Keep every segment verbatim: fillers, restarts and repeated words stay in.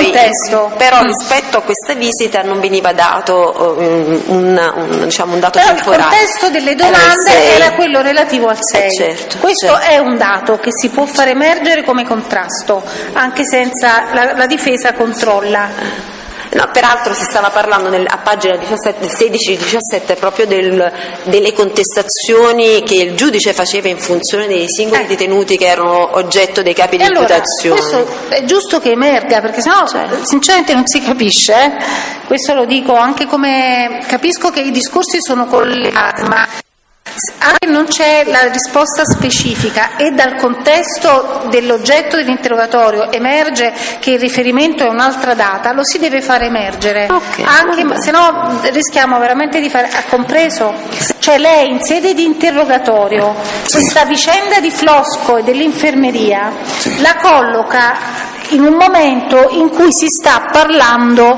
contesto. Però mm. rispetto a questa visita non veniva dato um, un, un, diciamo, un dato però temporale. Il contesto delle domande era, era quello relativo al sei. Eh certo, Questo certo. è un dato che si può far emergere come contrasto, anche senza la, la difesa controlla. No, peraltro si stava parlando nel, a pagina sedici diciassette proprio del, delle contestazioni che il giudice faceva in funzione dei singoli eh. detenuti che erano oggetto dei capi di allora, imputazione. Questo è giusto che emerga, perché sennò certo. sinceramente non si capisce. Eh? Questo lo dico anche come capisco che i discorsi sono collegati, ma anche non c'è la risposta specifica e dal contesto dell'oggetto dell'interrogatorio emerge che il riferimento è un'altra data, lo si deve fare emergere, okay, anche se no rischiamo veramente di fare, ha compreso? Cioè lei in sede di interrogatorio sì. questa vicenda di Flosco e dell'infermeria sì. la colloca in un momento in cui si sta parlando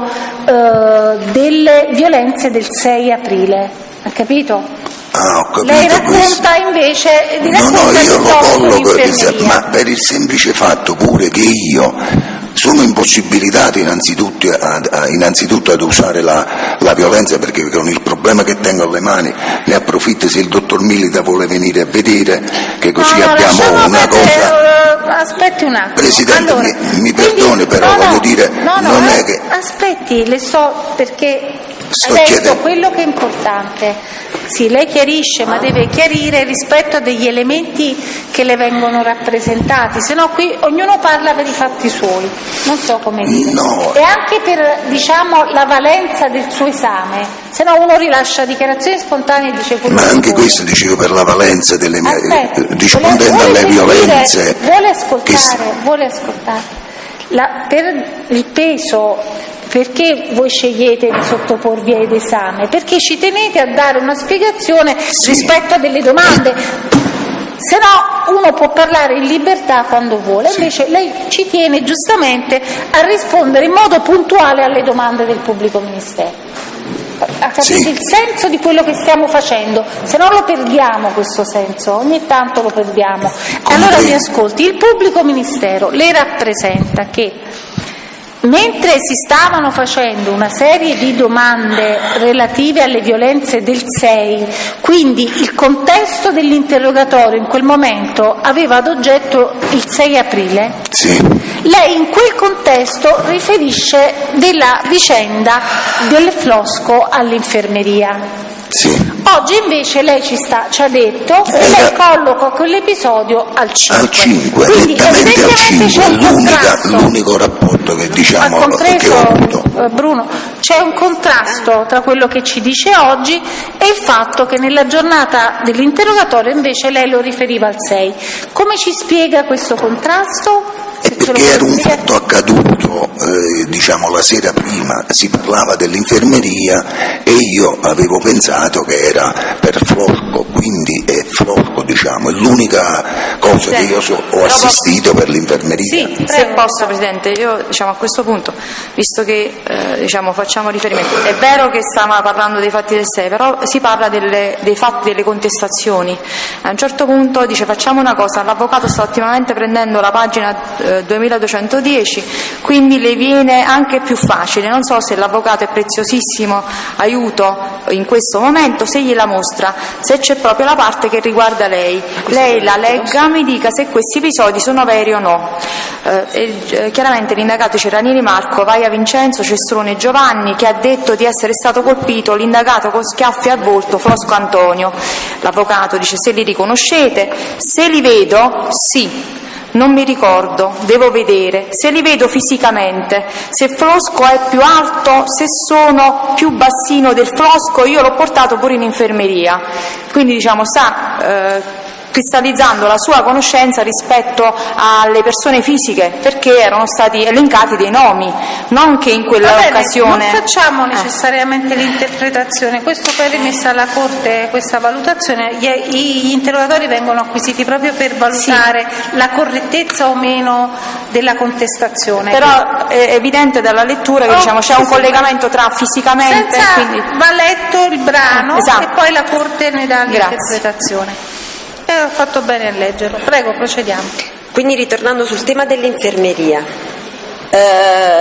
eh, delle violenze del sei aprile, ha capito? Ah, ho capito. Lei racconta questo. invece di no no io lo colloco ma per il semplice fatto pure che io sono impossibilitato innanzitutto, a, a, innanzitutto ad usare la, la violenza, perché con il problema che tengo alle mani ne approfitto se il dottor Milita vuole venire a vedere, che così no, no, abbiamo una cosa. Aspetti un attimo. Presidente, allora, mi, mi perdoni, però no, voglio no, dire no, no, non eh, è che aspetti, le sto perché sto adesso chiedendo. quello che è importante. Sì, lei chiarisce, ma deve chiarire rispetto a degli elementi che le vengono rappresentati, se no qui ognuno parla per i fatti suoi, non so come dire. No. E anche per, diciamo, la valenza del suo esame, se no uno rilascia dichiarazioni spontanee e dice quello. Ma anche vuole. questo dicevo per la valenza delle mie, Aspetti, rispondendo alle violenze. Vuole ascoltare, vuole ascoltare. La, per il peso. Perché voi scegliete di sottoporvi ad esame? Perché ci tenete a dare una spiegazione sì. rispetto a delle domande, se no uno può parlare in libertà quando vuole, sì. invece lei ci tiene giustamente a rispondere in modo puntuale alle domande del pubblico ministero. Ha capito sì. il senso di quello che stiamo facendo? Se no lo perdiamo questo senso, ogni tanto lo perdiamo. E allora mi ascolti, il pubblico ministero le rappresenta che mentre si stavano facendo una serie di domande relative alle violenze del sei, quindi il contesto dell'interrogatorio in quel momento aveva ad oggetto il sei aprile, sì. lei in quel contesto riferisce della vicenda del Flosco all'infermeria. Sì. Oggi invece lei ci, sta, ci ha detto che eh, lei colloca quell'episodio al cinque. Al cinque, quindi nettamente al cinque, c'è un l'unica, l'unico rapporto che diciamo compreso, che ho avuto. Bruno, c'è un contrasto tra quello che ci dice oggi e il fatto che nella giornata dell'interrogatorio invece lei lo riferiva al sei. Come ci spiega questo contrasto? È perché era un fatto accaduto, eh, diciamo la sera prima, si parlava dell'infermeria e io avevo pensato che era per Flosco, quindi è Flosco, diciamo, è l'unica cosa Presidente, che io so, ho assistito per l'infermeria. Sì, se posso Presidente, io diciamo a questo punto, visto che eh, diciamo, facciamo riferimento, è vero che stiamo parlando dei fatti del sei, però si parla delle, dei fatti delle contestazioni. A un certo punto dice facciamo una cosa, l'avvocato sta ottimamente prendendo la pagina eh, duemiladuecentodieci, quindi le viene anche più facile, non so se l'avvocato è preziosissimo aiuto in questo momento, se gliela mostra, se c'è proprio la parte che riguarda lei, lei la legga, mi dica se questi episodi sono veri o no. Eh, eh, chiaramente l'indagato c'è Ranieri Marco, Vaia Vincenzo, Cestrone Giovanni, che ha detto di essere stato colpito l'indagato con schiaffi al volto Flosco Antonio. L'avvocato dice se li riconoscete, se li vedo sì, non mi ricordo, devo vedere, se li vedo fisicamente, se Flosco è più alto, se sono più bassino del Flosco, io l'ho portato pure in infermeria, quindi diciamo sta eh, cristallizzando la sua conoscenza rispetto alle persone fisiche, perché erano stati elencati dei nomi, non che in quella bene, occasione. Non facciamo necessariamente eh. l'interpretazione, questo poi è rimessa alla Corte, questa valutazione, gli, gli interrogatori vengono acquisiti proprio per valutare sì. la correttezza o meno della contestazione. Però è evidente dalla lettura che oh, diciamo, c'è sì, un collegamento tra fisicamente senza quindi... va letto il brano eh, esatto. e poi la Corte ne dà Grazie. l'interpretazione. Eh, ho fatto bene a leggerlo. Prego, procediamo. Quindi ritornando sul tema dell'infermeria, eh,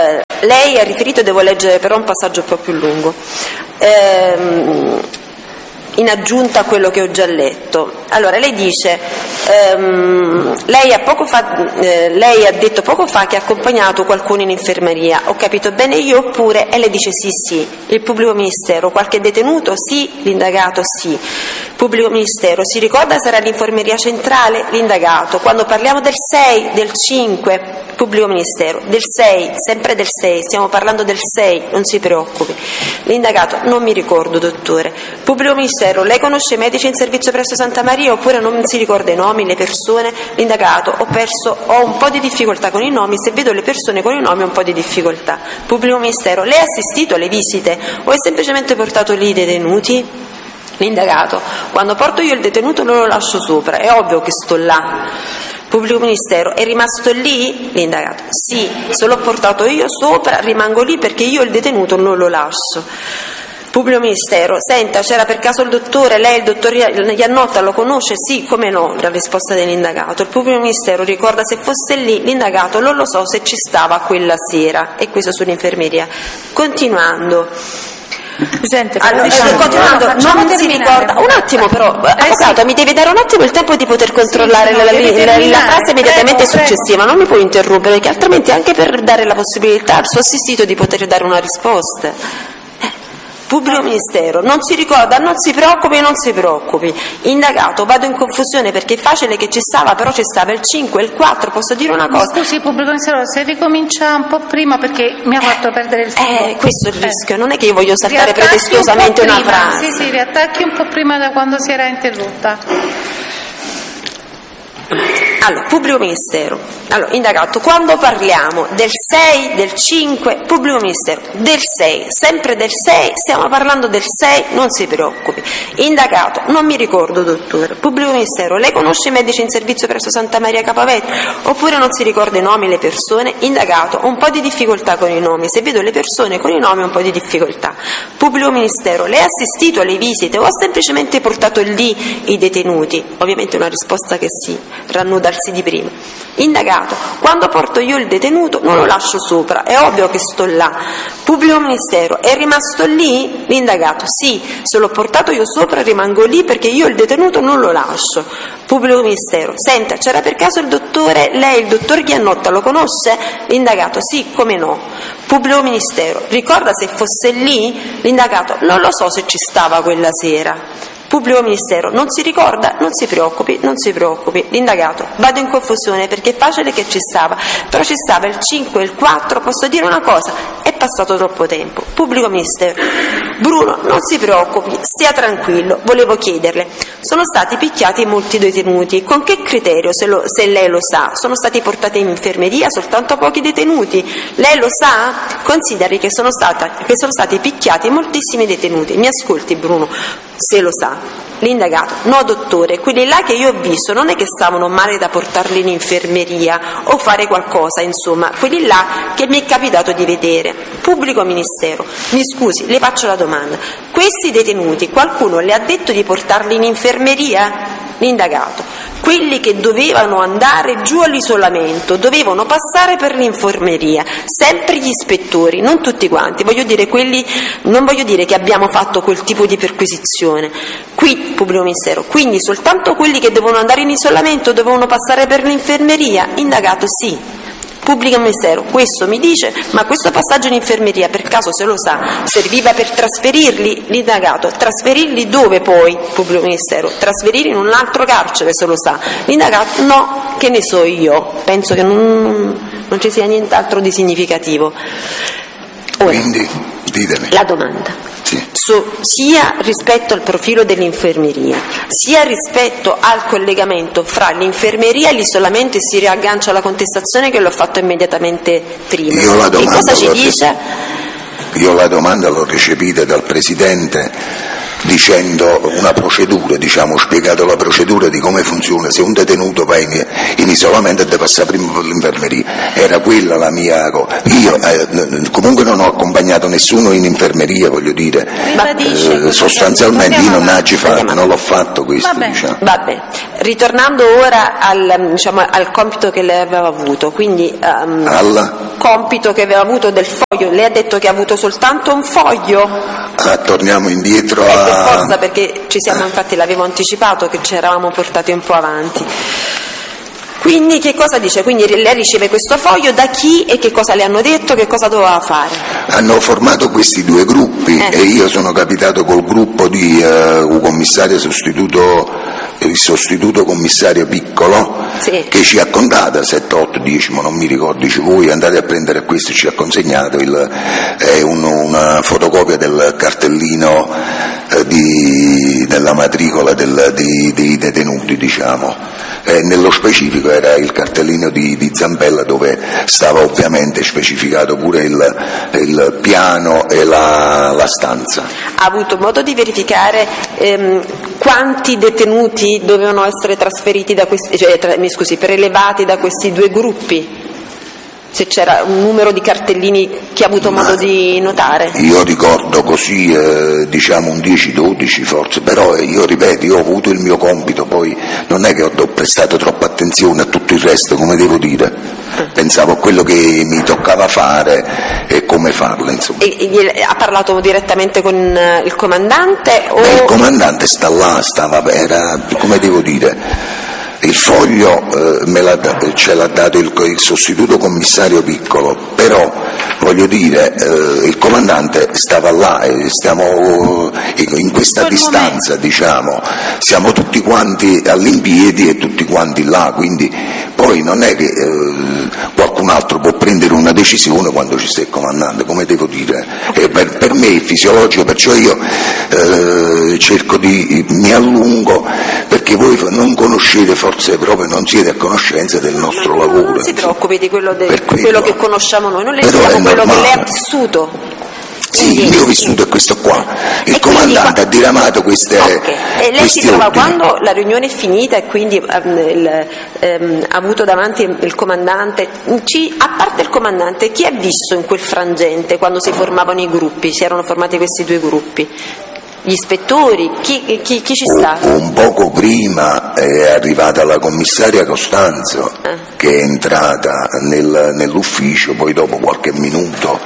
lei ha riferito, devo leggere però un passaggio un po' più lungo, ehm, in aggiunta a quello che ho già letto. Allora, lei dice, ehm, lei, ha poco fa, eh, lei ha detto poco fa che ha accompagnato qualcuno in infermeria, ho capito bene io oppure? E lei dice sì, sì. Il pubblico ministero, qualche detenuto? Sì. L'indagato? Sì. Pubblico ministero, si ricorda se era l'infermeria centrale? L'indagato. Quando parliamo del sei, del cinque, pubblico ministero, del sei, sempre del sei, stiamo parlando del sei, non si preoccupi. L'indagato, non mi ricordo, dottore. Pubblico ministero, lei conosce i medici in servizio presso Santa Maria oppure non si ricorda i nomi, le persone? L'indagato, ho perso, ho un po' di difficoltà con i nomi, se vedo le persone con i nomi ho un po' di difficoltà. Pubblico ministero, lei ha assistito alle visite o è semplicemente portato lì i detenuti? L'indagato, quando porto io il detenuto non lo lascio sopra, è ovvio che sto là. Pubblico ministero, è rimasto lì? L'indagato, sì, se l'ho portato io sopra rimango lì perché io il detenuto non lo lascio. Pubblico ministero, senta, c'era per caso il dottore, lei il dottor Iannotta lo conosce? Sì, come no, la risposta dell'indagato. Il pubblico ministero ricorda se fosse lì? L'indagato, non lo so se ci stava quella sera. E questo sull'infermeria. Continuando. Presidente, allora, diciamo, continuando, no, non si ricorda un attimo però, eh, avvocato, sì. Mi devi dare un attimo il tempo di poter controllare sì, no, la, la, la, la frase immediatamente prego, successiva, prego. Non mi puoi interrompere perché altrimenti anche per dare la possibilità al suo assistito di poter dare una risposta. Pubblico ministero, non si ricorda, non si preoccupi, non si preoccupi. Indagato, vado in confusione perché è facile che ci stava, però ci stava il cinque, il quattro, posso dire una cosa? Scusi, pubblico ministero, se ricomincia un po' prima perché mi ha fatto perdere il filo. Eh, questo è il rischio, eh. Non è che io voglio saltare pretestuosamente un una frase. Sì, sì, riattacchi un po' prima da quando si era interrotta. Allora, pubblico ministero, allora, indagato, quando parliamo del sei, del cinque, pubblico ministero, del sei, sempre del sei, stiamo parlando del sei, non si preoccupi. Indagato, non mi ricordo, dottore. Pubblico ministero, lei conosce i medici in servizio presso Santa Maria Capavetta oppure non si ricorda i nomi, le persone? Indagato, ho un po' di difficoltà con i nomi, se vedo le persone con i nomi ho un po' di difficoltà. Pubblico ministero, lei ha assistito alle visite o ha semplicemente portato lì i detenuti? Ovviamente una risposta che si rannudarsi di prima. Indagato, quando porto io il detenuto non lo lascio sopra, è ovvio che sto là. Pubblico ministero, è rimasto lì? L'indagato, sì, se l'ho portato io sopra rimango lì perché io il detenuto non lo lascio. Pubblico ministero, senta, c'era per caso il dottore, lei il dottor Iannotta lo conosce? L'indagato, sì, come no. Pubblico ministero, ricorda se fosse lì? L'indagato, non lo so se ci stava quella sera. Pubblico ministero, non si ricorda? Non si preoccupi, non si preoccupi. L'indagato, vado in confusione perché è facile che ci stava, però ci stava il cinque, il quattro, posso dire una cosa? È passato troppo tempo. Pubblico ministero, Bruno, non si preoccupi, stia tranquillo, volevo chiederle, sono stati picchiati molti detenuti, con che criterio, se, lo, se lei lo sa? Sono stati portati in infermeria soltanto pochi detenuti? Lei lo sa? Consideri che sono, stata, che sono stati picchiati moltissimi detenuti. Mi ascolti, Bruno, se lo sa. L'indagato, no dottore, quelli là che io ho visto non è che stavano male da portarli in infermeria o fare qualcosa, insomma, quelli là che mi è capitato di vedere. Pubblico ministero, mi scusi, le faccio la domanda, questi detenuti qualcuno le ha detto di portarli in infermeria? L'indagato, quelli che dovevano andare giù all'isolamento dovevano passare per l'infermeria, sempre gli ispettori, non tutti quanti, voglio dire quelli, non voglio dire che abbiamo fatto quel tipo di perquisizione. Qui, pubblico ministero, quindi soltanto quelli che devono andare in isolamento dovevano passare per l'infermeria? Indagato, sì. Pubblico ministero, questo mi dice, ma questo passaggio in infermeria per caso se lo sa, serviva per trasferirli? L'indagato, trasferirli dove poi? Pubblico ministero, trasferirli in un altro carcere se lo sa. L'indagato, no, che ne so io, penso che non, non ci sia nient'altro di significativo. Ora, quindi, ditemi. La domanda. Sì. Su, sia rispetto al profilo dell'infermeria, sia rispetto al collegamento fra l'infermeria e l'isolamento, e si riaggancia alla contestazione che l'ho fatto immediatamente prima. Io la domanda e cosa ci dice? Io la domanda l'ho recepita dal Presidente dicendo una procedura, diciamo, spiegato la procedura di come funziona se un detenuto va in, in isolamento e deve passare prima per l'infermeria. Era quella la mia cosa. Io eh, comunque non ho accompagnato nessuno in infermeria, voglio dire, eh, sostanzialmente io non, fatto, non l'ho fatto questo. Vabbè, diciamo. Vabbè. ritornando ora al, diciamo, al compito che lei aveva avuto, quindi um, al compito che aveva avuto del foglio, lei ha detto che ha avuto soltanto un foglio? Ah, torniamo indietro eh, a... per forza, perché ci siamo, infatti l'avevo anticipato che ci eravamo portati un po' avanti. Quindi che cosa dice? Quindi lei riceve questo foglio da chi e che cosa le hanno detto, che cosa doveva fare? Hanno formato questi due gruppi eh. e io sono capitato col gruppo di uh, un commissario sostituto, il sostituto commissario Piccolo, sì. che ci ha contato sette, otto, dieci, ma non mi ricordo, dice voi andate a prendere questo, ci ha consegnato il, eh, un, una fotocopia del cartellino eh, di, della matricola del, di, dei detenuti, diciamo. Eh, nello specifico era il cartellino di, di Zampella, dove stava ovviamente specificato pure il, il piano e la, la stanza. Ha avuto modo di verificare ehm, quanti detenuti dovevano essere trasferiti da questi, cioè, tra, mi scusi, prelevati da questi due gruppi? Se c'era un numero di cartellini che ha avuto Ma modo di notare? Io ricordo così, eh, diciamo un dieci dodici forse, però eh, io ripeto, io ho avuto il mio compito, poi non è che ho, ho prestato troppa attenzione a tutto il resto, come devo dire, pensavo a quello che mi toccava fare e come farlo, insomma. E, e ha parlato direttamente con uh, il comandante? O... Beh, il comandante sta là, stava, era, come devo dire... Il foglio eh, me l'ha, ce l'ha dato il, il sostituto commissario Piccolo, però voglio dire eh, il comandante stava là e stiamo eh, in questa Quel distanza, momento. diciamo, siamo tutti quanti all'impiedi e tutti quanti là, quindi poi non è che eh, qualcun altro può prendere una decisione quando ci sta il comandante, come devo dire, e per, per me è fisiologico, perciò io eh, cerco di, mi allungo, perché voi non conoscete, forse proprio non siete a conoscenza del nostro no, lavoro. Non si preoccupi di quello, de, quello, quello che conosciamo noi, noi le però diciamo quello normale. che lei ha vissuto. Sì, il mio vissuto è questo qua. Il E comandante qua... ha diramato queste okay. E lei questi si trova ordini. quando la riunione è finita e quindi um, il, um, ha avuto davanti il comandante, ci, a parte il comandante, chi ha visto in quel frangente quando si formavano i gruppi, si erano formati questi due gruppi? Gli ispettori, chi, chi, chi ci sta? Un poco prima è arrivata la commissaria Costanzo, eh. che è entrata nel, nell'ufficio, poi dopo qualche minuto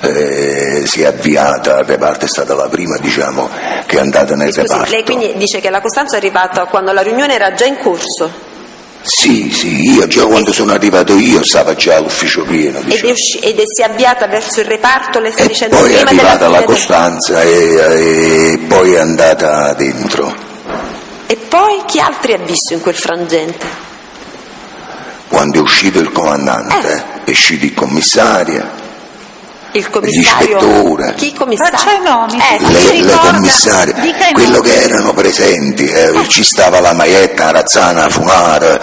eh, si è avviata al reparto, è stata la prima, diciamo, che è andata nel Scusi, reparto. lei quindi dice che la Costanzo è arrivata quando la riunione era già in corso? Sì, sì, io già quando sono arrivato io stava già l'ufficio pieno, Ed diciamo. è, usci- ed è si è avviata verso il reparto, lei sta E dicendo poi è prima arrivata della la fine del- Costanza e, e poi è andata dentro. E poi chi altri ha visto in quel frangente? Quando è uscito il comandante, Eh. è uscito il commissario, Il commissario? L'ispettore. Chi commissario? Faccia i nomi, Eh, chi sì. le, si le ricorda? commissarie, Dica i quello nomi. che erano presenti, eh, ci stava la Maietta, la Razzana, la Funara,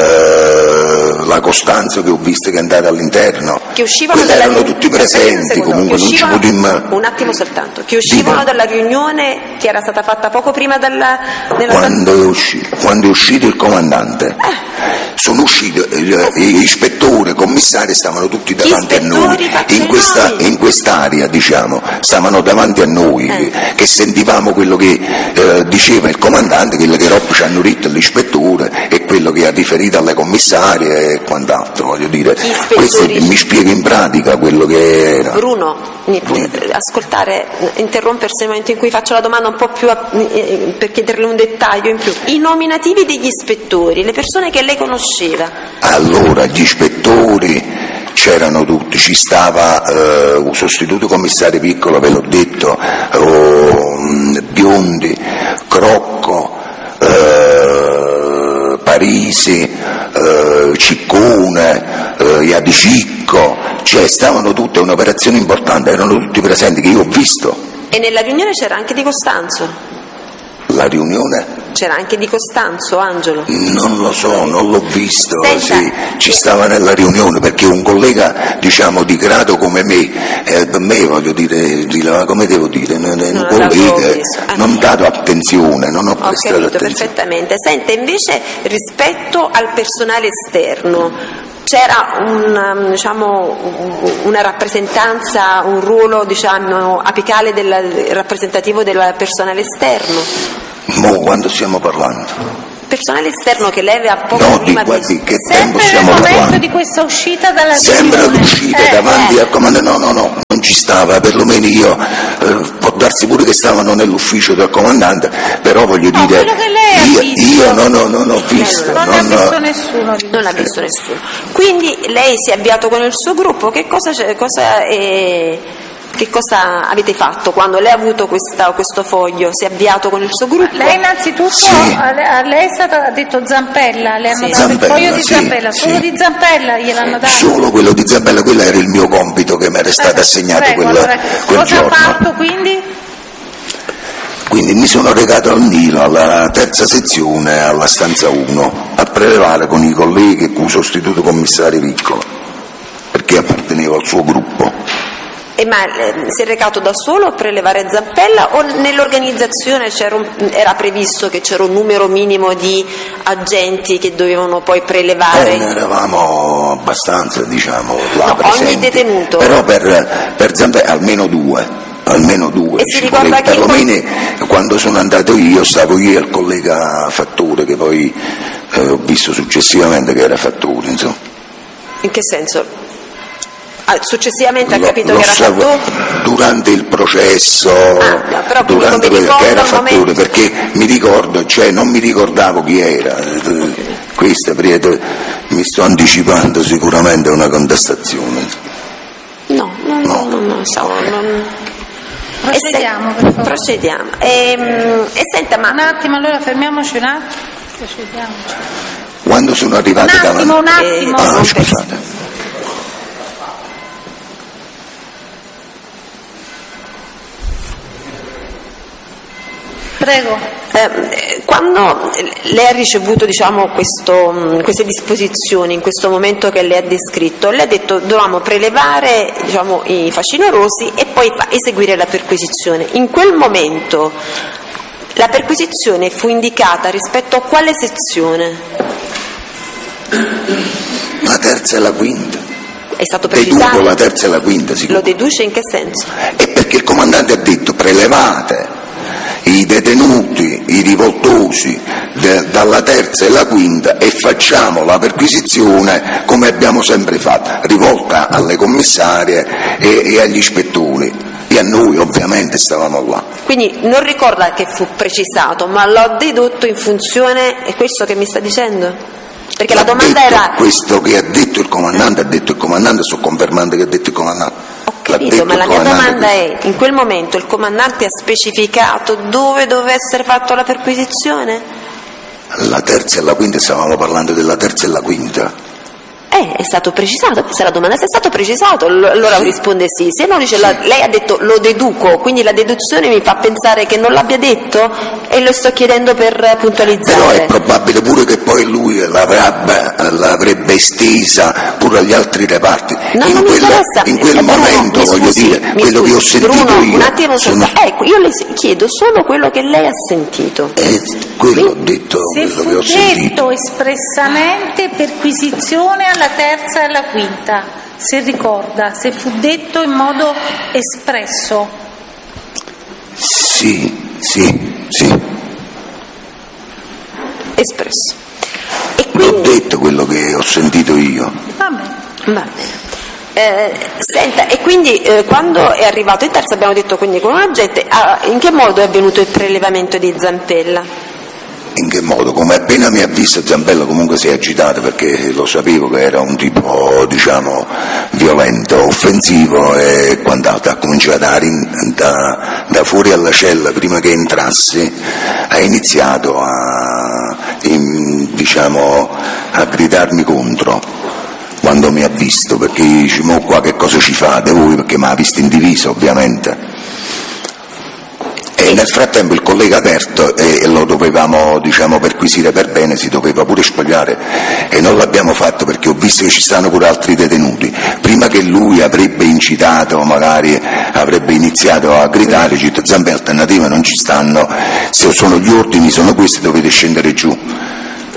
eh, la Costanzo che ho visto che è andata all'interno, Che uscivano quelli dalla erano riunione- tutti presenti, Secondo, comunque che non ci uscivano- potremmo... Un attimo soltanto, che uscivano Dica. dalla riunione che era stata fatta poco prima della, nella Quando è, uscito, quando è uscito il comandante, sono usciti eh, gli ispettori, i commissari stavano tutti Gli davanti a noi, ispettori, faccia in, i questa, nomi. in quest'area, diciamo, stavano davanti a noi, Eh. che sentivamo quello che eh, diceva il comandante, quello che Roppo ci hanno detto l'ispettore e quello che ha riferito alle commissarie e quant'altro, voglio dire. Gli ispettatori- Questo mi spiega in pratica quello che era. Bruno, mi può ascoltare, interrompersi nel momento in cui faccio la domanda un po' più a- eh, per chiederle un dettaglio in più. I nominativi degli ispettori, le persone che lei conosceva. Allora, gli ispettori c'erano tutti, ci stava eh, un sostituto commissario Piccolo, ve l'ho detto, oh, Biondi, Crocco, eh, Parisi, eh, Ciccone, eh, Iadicicco, cioè stavano tutte, un'operazione importante, erano tutti presenti che io ho visto. E nella riunione c'era anche Di Costanzo. La riunione? C'era anche Di Costanzo, Angelo. Non lo so, non l'ho visto, Senta. sì, ci stava nella riunione perché un collega, diciamo, di grado come me, eh, per me voglio dire, di- come devo dire, un, un Non collega, l'avevo visto. Ah. non ho dato attenzione, non ho Ho prestato capito attenzione. perfettamente. Senta, invece rispetto al personale esterno c'era un, diciamo, una rappresentanza, un ruolo, diciamo, apicale del rappresentativo del personale esterno? Mo quando stiamo parlando? personale esterno che lei aveva poco No, di prima guardi visto. che tempo Sempre nel stiamo momento parlando? di questa uscita dalla Sembra riunione. l'uscita Eh, davanti eh. al comandante, no, no, no, non ci stava, perlomeno io, eh, può darsi pure che stavano nell'ufficio del comandante, però voglio No, dire, quello che lei ha io, visto. io no, no, non ho visto, Non non- ne ha visto nessuno di Non l'ha visto nessuno. Quindi lei si è avviato con il suo gruppo, che cosa, c'è- cosa, è- che cosa avete fatto quando lei ha avuto questa- questo foglio? Si è avviato con il suo gruppo? Lei innanzitutto Sì. a lei, a lei è stata ha detto Zampella, le hanno Sì. dato il Zampella, foglio di sì, Zampella, solo sì. di Zampella gliel'hanno dato. solo quello di Zampella, quello era il mio compito che mi era stato Eh, assegnato prego, quel, allora, quel cosa giorno. ha fatto quindi? Quindi mi sono recato al Nilo, alla terza sezione, alla stanza uno, a prelevare con i colleghi e con il sostituto commissario Viccola, perché appartenevo al suo gruppo. E ma eh, si è recato da solo a prelevare Zampella o nell'organizzazione c'era un- era previsto che c'era un numero minimo di agenti che dovevano poi prelevare? Eh, ne eravamo abbastanza, diciamo, là No, ogni presenti. detenuto? Però per, per Zampella almeno due, almeno due. E si ci ricorda voleva- chi- perlomeno quando sono andato io, stavo io e il collega Fattore, che poi eh, ho visto successivamente che era Fattore, insomma. In che senso? Ah, successivamente ha Lo- capito lo che era stavo- Fattore? durante il processo, Ah, no, però quindi durante come quello che ricordo era al Fattore, momento- perché mi ricordo, cioè non mi ricordavo chi era. Eh, Questa, perché mi sto anticipando sicuramente a una contestazione. No, no, no, no, no, stavo- non- Procediamo, E se- per favore. Procediamo. Ehm, E, senta, ma Un attimo, allora fermiamoci un attimo. Procediamoci. Quando sono Un arrivato attimo, un davanti... attimo. Eh, Ah, non scusate. Prego. Eh, quando lei ha ricevuto diciamo, questo, mh, queste disposizioni in questo momento che lei ha descritto, lei ha detto dovevamo prelevare diciamo, i facinorosi e poi fa- eseguire la perquisizione. In quel momento la perquisizione fu indicata rispetto a quale sezione? La terza e la quinta. È stato Deduco precisato? la terza e la quinta, Lo sicuro. deduce in che senso? E perché il comandante ha detto prelevate i detenuti, i rivoltosi de- dalla terza e la quinta e facciamo la perquisizione come abbiamo sempre fatto, rivolta alle commissarie e, e agli ispettori, e a noi ovviamente stavamo là. Quindi non ricorda che fu precisato, ma l'ho dedotto in funzione, è questo che mi sta dicendo? Perché la Ha domanda detto era... questo che ha detto il comandante, ha detto il comandante, sto confermando che ha detto il comandante. Ho L'ha capito, detto ma il la mia comandante domanda questo. è, in quel momento il comandante ha specificato dove doveva essere fatta la perquisizione? La terza e la quinta, stavamo parlando della terza e la quinta. Eh, è stato precisato, questa è la domanda, se è stato precisato, l- allora risponde sì, se no dice, la- lei ha detto lo deduco, quindi la deduzione mi fa pensare che non l'abbia detto e lo sto chiedendo per Però è puntualizzare. probabile pure che poi lui l'avrebbe, l'avrebbe estesa pure agli altri reparti. No, in non mi quel, interessa. in quel Eh, Bruno, momento, mi voglio scusi, dire, mi quello che ho scusi, sentito Bruno, io... un attimo sono- soltanto. Ecco, io le chiedo solo quello che lei ha sentito. eh, quello ho detto, Se quello che fu ho sentito. detto espressamente perquisizione alla terza e alla quinta, se ricorda, se fu detto in modo espresso. Sì, sì, sì. Espresso. E L'ho quindi... detto quello che ho sentito io. Vabbè. Va bene. Eh, senta, e quindi eh, quando è arrivato in terza abbiamo detto quindi con un agente, ah, in che modo è avvenuto il prelevamento di Zampella? In che modo? Come appena mi ha visto Zampella comunque si è agitato, perché lo sapevo che era un tipo, diciamo, violento, offensivo e quant'altro. Ha cominciato a rin- da, da fuori alla cella, prima che entrasse, ha iniziato a, in- diciamo, a gridarmi contro quando mi ha visto, perché dice, mo qua che cosa ci fate voi? Perché mi ha visto in divisa ovviamente. E nel frattempo il collega aperto, e lo dovevamo, diciamo, perquisire per bene, si doveva pure spogliare e non l'abbiamo fatto perché ho visto che ci stanno pure altri detenuti. Prima che lui avrebbe incitato, magari avrebbe iniziato a gridare, ci ho detto, zampe alternative non ci stanno, se sono gli ordini, sono questi, dovete scendere giù.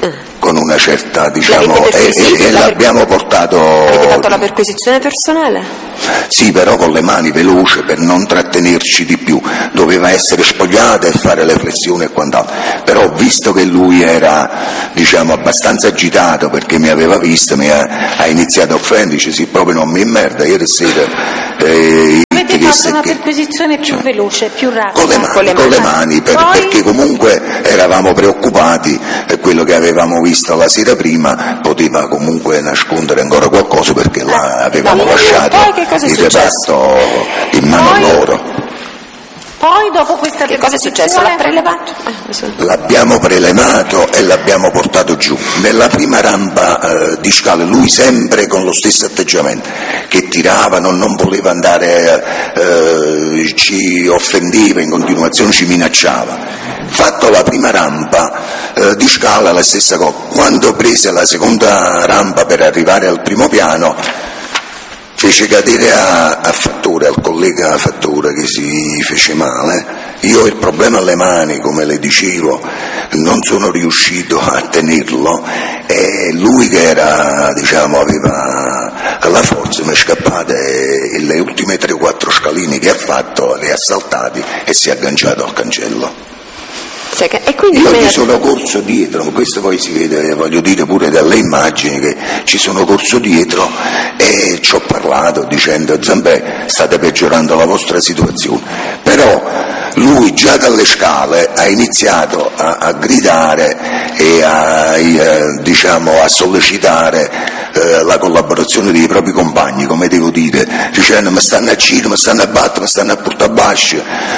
con una certa, diciamo, e, e, e l'abbiamo portato... Avete fatto la perquisizione personale? Sì, però con le mani veloce per non trattenerci di più, doveva essere spogliata e fare le flessioni e quant'altro, però visto che lui era, diciamo, abbastanza agitato perché mi aveva visto, mi ha, ha iniziato a offendere, dice sì, proprio non mi merda, ieri sera... Eh, avete fatto una perquisizione più cioè, veloce, più rapida? Con le mani, con le mani, con le mani per, Poi... perché comunque eravamo preoccupati e quello che avevamo visto la sera prima poteva comunque nascondere ancora qualcosa perché là avevamo no, lasciato il reparto in mano a loro. Poi dopo questa che cosa è successo? L'ha prelevato? L'abbiamo prelevato e l'abbiamo portato giù. Nella prima rampa eh, di scale lui sempre con lo stesso atteggiamento, che tirava, non, non voleva andare, eh, ci offendeva in continuazione, ci minacciava. Fatto la prima rampa eh, di scala la stessa cosa. Quando prese la seconda rampa per arrivare al primo piano fece cadere a, a Fattore, al collega Fattore che si fece male. Io ho il problema alle mani, come le dicevo, non sono riuscito a tenerlo e lui che era, diciamo, aveva la forza mi è scappata e le ultime tre o quattro scaline che ha fatto le ha saltati e si è agganciato al cancello. E quindi io gli sono corso dietro, questo poi si vede, voglio dire, pure dalle immagini che ci sono corso dietro e ci ho parlato dicendo Zambè, state peggiorando la vostra situazione, però lui già dalle scale ha iniziato a, a gridare e a, eh, diciamo, a sollecitare eh, la collaborazione dei propri compagni, come devo dire, dicendo mi stanno a ciro, mi stanno a battere, mi stanno a portare a bascio,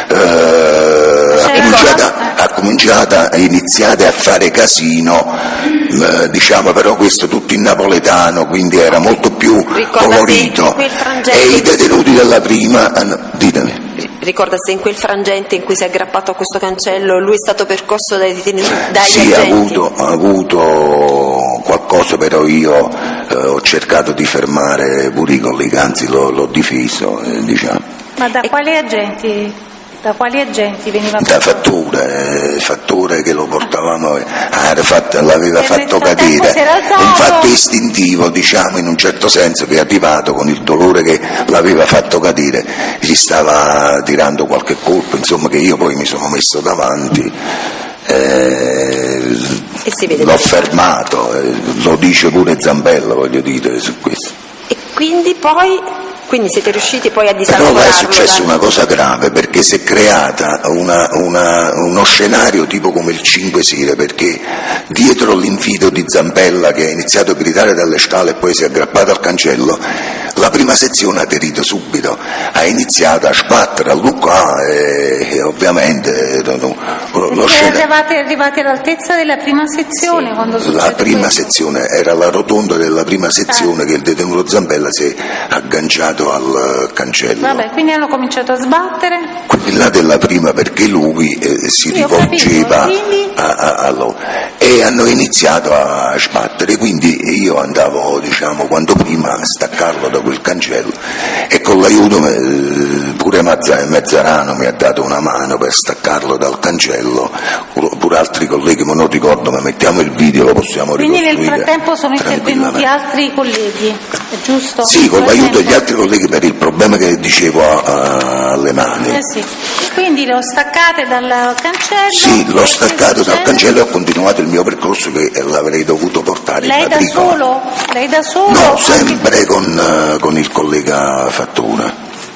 eh, ha cominciato a cominciato a iniziare a fare casino, eh, diciamo, però questo tutto in napoletano, quindi era molto più Ricorda colorito. E i detenuti della prima, hanno, ditemi. Ricorda se in quel frangente in cui si è aggrappato a questo cancello lui è stato percosso dai detenuti, dai sì, agenti? Sì, ha avuto, ha avuto qualcosa, però io eh, ho cercato di fermare pure i colleghi, anzi l'ho, l'ho difeso, eh, diciamo. Ma da quali agenti? Da quali agenti veniva da Fattore, Fattore che lo portavamo, ah, fatto, l'aveva e fatto cadere, un fatto istintivo, diciamo, in un certo senso, che è arrivato con il dolore che l'aveva fatto cadere, gli stava tirando qualche colpo, insomma, che io poi mi sono messo davanti, eh, l'ho fermato, eh, lo dice pure Zambella, voglio dire, su questo. E quindi poi... Quindi siete riusciti poi a disalcolarlo? Però è successa da... una cosa grave, perché si è creata una, una, uno scenario tipo come il cinque Sere, perché dietro l'infido di Zambella che ha iniziato a gridare dalle scale e poi si è aggrappato al cancello, la prima sezione ha aderito subito, ha iniziato a sbattere, a lucare e, e ovviamente lo, lo scenario... eravate arrivati all'altezza della prima sezione? Sì. Quando la prima questo? sezione era la rotonda della prima sezione, ah. che il detenuto Zambella si è agganciato al cancello. Vabbè, quindi hanno cominciato a sbattere? Quella della prima, perché lui eh, si Io rivolgeva a, a, a loro e hanno iniziato a sbattere, quindi io andavo, diciamo, quanto prima a staccarlo da quel cancello e con l'aiuto eh, pure Mezzarano mi ha dato una mano per staccarlo dal cancello, pure altri colleghi, ma non ricordo, ma mettiamo il video, lo possiamo quindi ricostruire. Quindi nel frattempo sono intervenuti altri colleghi, è giusto? Sì, con l'aiuto degli altri colleghi per il problema che dicevo a, a, alle mani. Eh sì. Quindi lo staccate dal cancello? Sì, l'ho staccato dal cancello e ho continuato il mio percorso che l'avrei dovuto portare Lei in da solo? Lei da solo? No, sempre con, con il collega Fattura.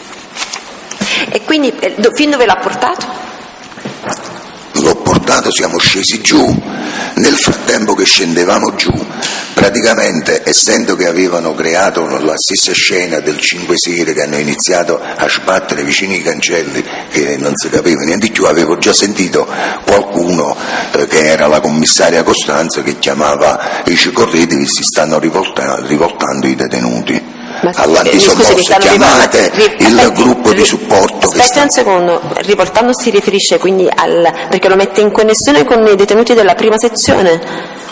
E quindi fin dove l'ha portato? L'ho portato, siamo scesi giù, nel frattempo che scendevamo giù, praticamente essendo che avevano creato la stessa scena del cinque Sere, che hanno iniziato a sbattere vicino ai cancelli che non si capiva niente più, avevo già sentito qualcuno eh, che era la commissaria Costanzo che chiamava i corredi che si stanno rivoltando, rivoltando i detenuti. All'antisommosso chiamate riv- il aspetti, gruppo riv- di supporto. Aspetta sta... un secondo, rivoltando si riferisce quindi al, perché lo mette in connessione con i detenuti della prima sezione?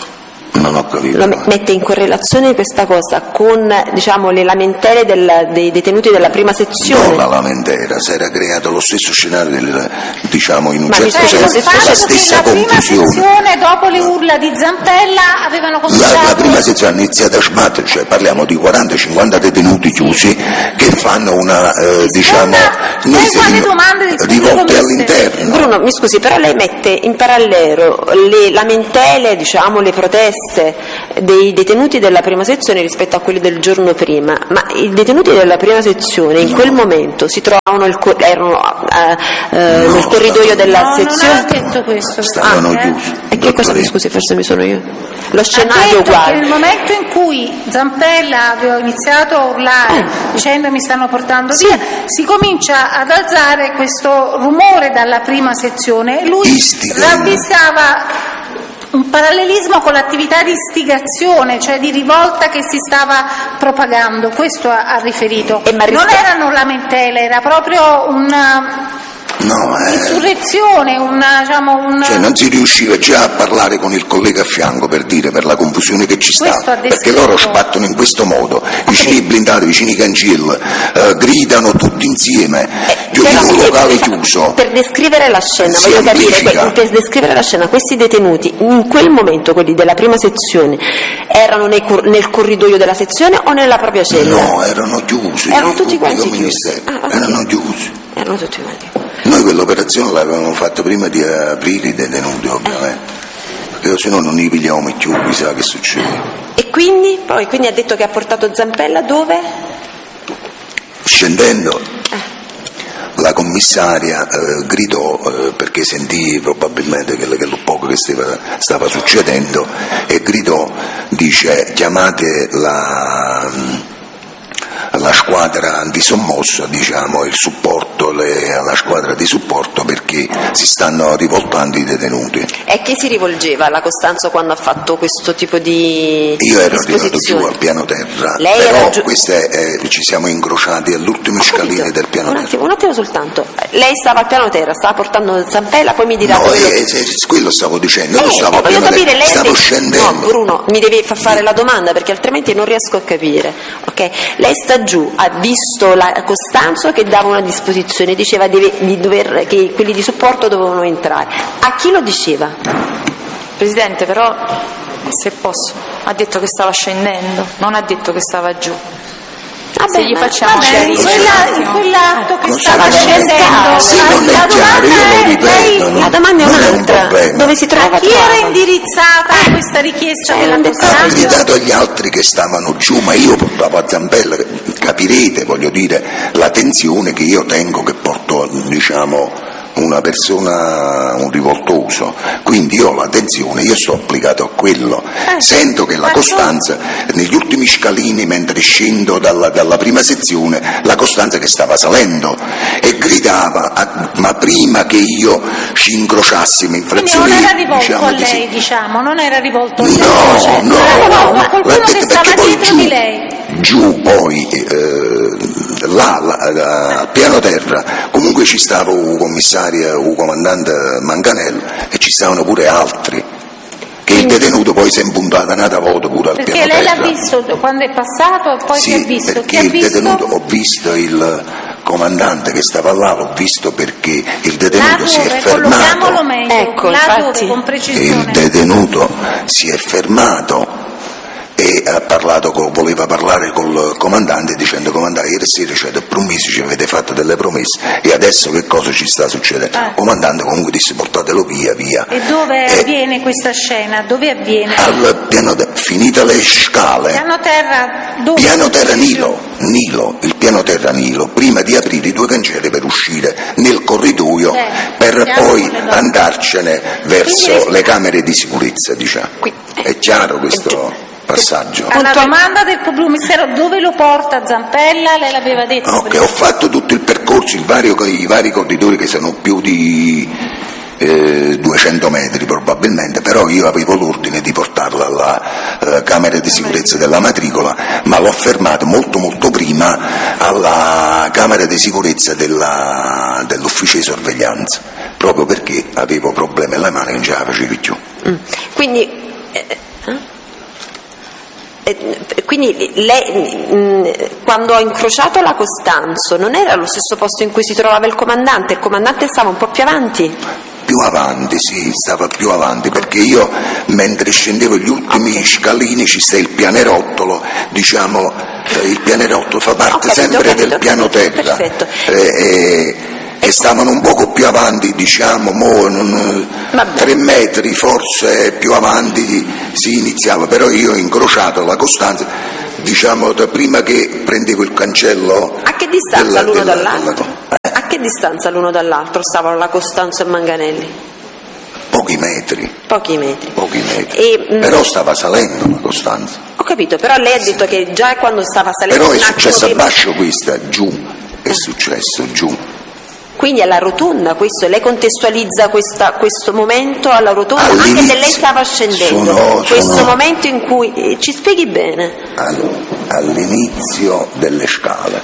Non ho capito. Lo mette in correlazione questa cosa con, diciamo, le lamentele del, dei detenuti della prima sezione? Non la lamentela, si era creato lo stesso scenario del, diciamo, in un Ma certo mi senso fatto la stessa che la prima confusione. sezione, dopo le urla di Zampella, avevano cominciato... La, la prima sezione ha iniziato a sbattere, cioè parliamo di quaranta cinquanta detenuti chiusi che fanno una, eh, diciamo, sai quali domande del pubblico rivolte ministero? all'interno. Bruno, mi scusi, però lei mette in parallelo le lamentele, diciamo, le proteste dei detenuti della prima sezione rispetto a quelli del giorno prima, ma i detenuti della prima sezione in quel momento si trovavano il co- erano eh, eh, No, nel corridoio della No, sezione. non ha detto questo. Stavano eh. chiusi. E che cosa, mi scusi, forse mi sono io? Lo Ha scenario detto uguale. che nel momento in cui Zampella aveva iniziato a urlare Eh. dicendo mi stanno portando via, si comincia ad alzare questo rumore dalla prima sezione e lui Istiga. ravvisava un parallelismo con l'attività di istigazione, cioè di rivolta che si stava propagando. Questo ha, ha riferito. E ma Non rispe- erano lamentele, era proprio una No, eh. insurrezione, una, diciamo, un... Cioè non si riusciva già a parlare con il collega a fianco, per dire, per la confusione che ci Questo sta, ha perché descritto. loro sbattono in questo modo, vicini ai blindati, vicini ai cancelli, eh, gridano tutti insieme, più di Però un mi- locale mi fa- chiuso. Per descrivere la scena, Si voglio capire, amplifica. que- per descrivere la scena, questi detenuti in quel momento, quelli della prima sezione, erano nei cor- nel corridoio della sezione o nella propria cella? No, erano chiusi, Erano il tutti quanti pubblico chiusi. ministero, Ah, ok. erano chiusi. Erano tutti quanti. Noi quell'operazione l'avevamo fatta prima di aprire i detenuti, ovviamente, perché se no non li pigliavamo più, chissà che succede. E quindi? Poi quindi ha detto che ha portato Zampella dove? Scendendo, la commissaria eh, gridò eh, perché sentì probabilmente che, che lo poco che stava, stava succedendo, e gridò, dice: chiamate la, la squadra antisommossa, diciamo, il supporto, le, la squadra di supporto, perché si stanno rivoltando i detenuti. E a chi si rivolgeva la Costanzo quando ha fatto questo tipo di Io ero arrivato giù disposizioni? al piano terra, Lei però era giù- queste, eh, ci siamo incrociati all'ultimo Ho capito. scalino del piano un terra. attimo, un attimo soltanto. Lei stava al piano terra, stava portando Zampella, poi mi dirà No, dove lo- eh, eh, quello stavo dicendo, io Eh, stavo eh, al voglio piano capire, terra, lei ha stavo detto- scendendo. No, Bruno, mi devi far fare la domanda perché altrimenti non riesco a capire. Ok? Lei sta giù, ha visto la Costanzo che dava una disposizione, diceva di, di dover, che quelli di supporto dovevano entrare. A chi lo diceva? Presidente, però, se posso, ha detto che stava scendendo, non ha detto che stava giù. Vabbè, Se gli ma- facciamo vabbè, Vabbè, in, chiarire- quella- in quell'atto che Non stava so, scendendo, se non la è chiaro, io lo domanda è: ripeto, lei- no? La domanda è Non è un un'altra. problema. Dove si trova? a chi era trovava? indirizzata questa richiesta Cioè, della l'hanno detto- Ha Costanzo? gridato agli altri che stavano giù, ma io portavo a Zampella, capirete, voglio dire, la tensione che io tengo, che porto, diciamo, una persona, un rivoltoso, quindi io ho la tensione, io sto applicato a quello, Eh, sento che la ma Costanza, negli ultimi scalini, mentre scendo dalla, dalla prima sezione, la Costanza che stava salendo e gridava, a- ma prima che io ci incrociassimo in Quindi frazione, non era rivolto diciamo a di sì. lei, diciamo, non era rivolto a lei. No, cioè, no, era rivolto a l'ha qualcuno che detto stava perché poi dietro giù, di lei. giù poi eh, là, là, là, al piano terra, comunque ci stava un commissario, un comandante Manganello, e ci stavano pure altri, che il detenuto poi si è impuntato un'altra volta pure al Perché piano lei terra. l'ha visto quando è passato e poi Sì, si è visto. Chi perché ha il visto? detenuto, ho visto il comandante che stava là, l'ho visto perché il Là detenuto si è dove? fermato. Collochiamolo meglio. Ecco, là infatti. dove, con E il precisione. detenuto si è fermato e ha parlato con- voleva parlare col comandante dicendo: comandante, ieri sera ci avete promesso, ci avete fatto delle promesse, e adesso che cosa ci sta succedendo? Eh. Comandante comunque disse: portatelo via, via. E dove E avviene questa scena? Dove avviene? al piano te- finite le scale, Piano terra dove? piano terra Nilo, Nilo, il piano terra Nilo, prima di aprire i due cancelli per uscire nel corridoio, Eh, per siamo poi con le donne. andarcene verso Quindi- le camere di sicurezza, diciamo. Qui- È chiaro questo passaggio? Alla domanda del pubblico ministero dove lo porta Zampella, lei l'aveva detto. Ok, prima. ho fatto tutto il percorso, il vario- i vari corridoi che sono più di eh, duecento metri probabilmente, però io avevo l'ordine di portarla alla eh, camera di sicurezza della matricola, ma l'ho fermato molto molto prima alla camera di sicurezza della- dell'ufficio di sorveglianza, proprio perché avevo problemi alle mani e non ce la facevo più. Mm. Quindi eh, eh? Eh, quindi lei, mh, quando ha incrociato la Costanzo, non era allo stesso posto in cui si trovava il comandante? Il comandante stava un po' più avanti? Più avanti, sì, stava più avanti, perché io mentre scendevo gli ultimi okay. scalini ci sta il pianerottolo, diciamo, eh, il pianerottolo fa parte capito, sempre capito, del piano terra. Perfetto. Eh, eh, e stavano un poco più avanti, diciamo, mo, non, tre metri forse più avanti si iniziava, però io ho incrociato la Costanza, diciamo, da prima che prendevo il cancello. A che distanza della, l'uno della, dall'altro? della, eh? A che distanza l'uno dall'altro stavano la Costanza e Manganelli? Pochi metri. Pochi metri. Pochi metri. E, però stava salendo la Costanza. Ho capito, però lei ha detto che già quando stava salendo... Però è successo a prima... Bascio questa, giù, è successo giù. Quindi alla rotonda, questo, lei contestualizza questa, questo momento alla rotonda, all'inizio, anche se lei stava scendendo, sono, questo sono, momento in cui, eh, ci spieghi bene? All'inizio delle scale,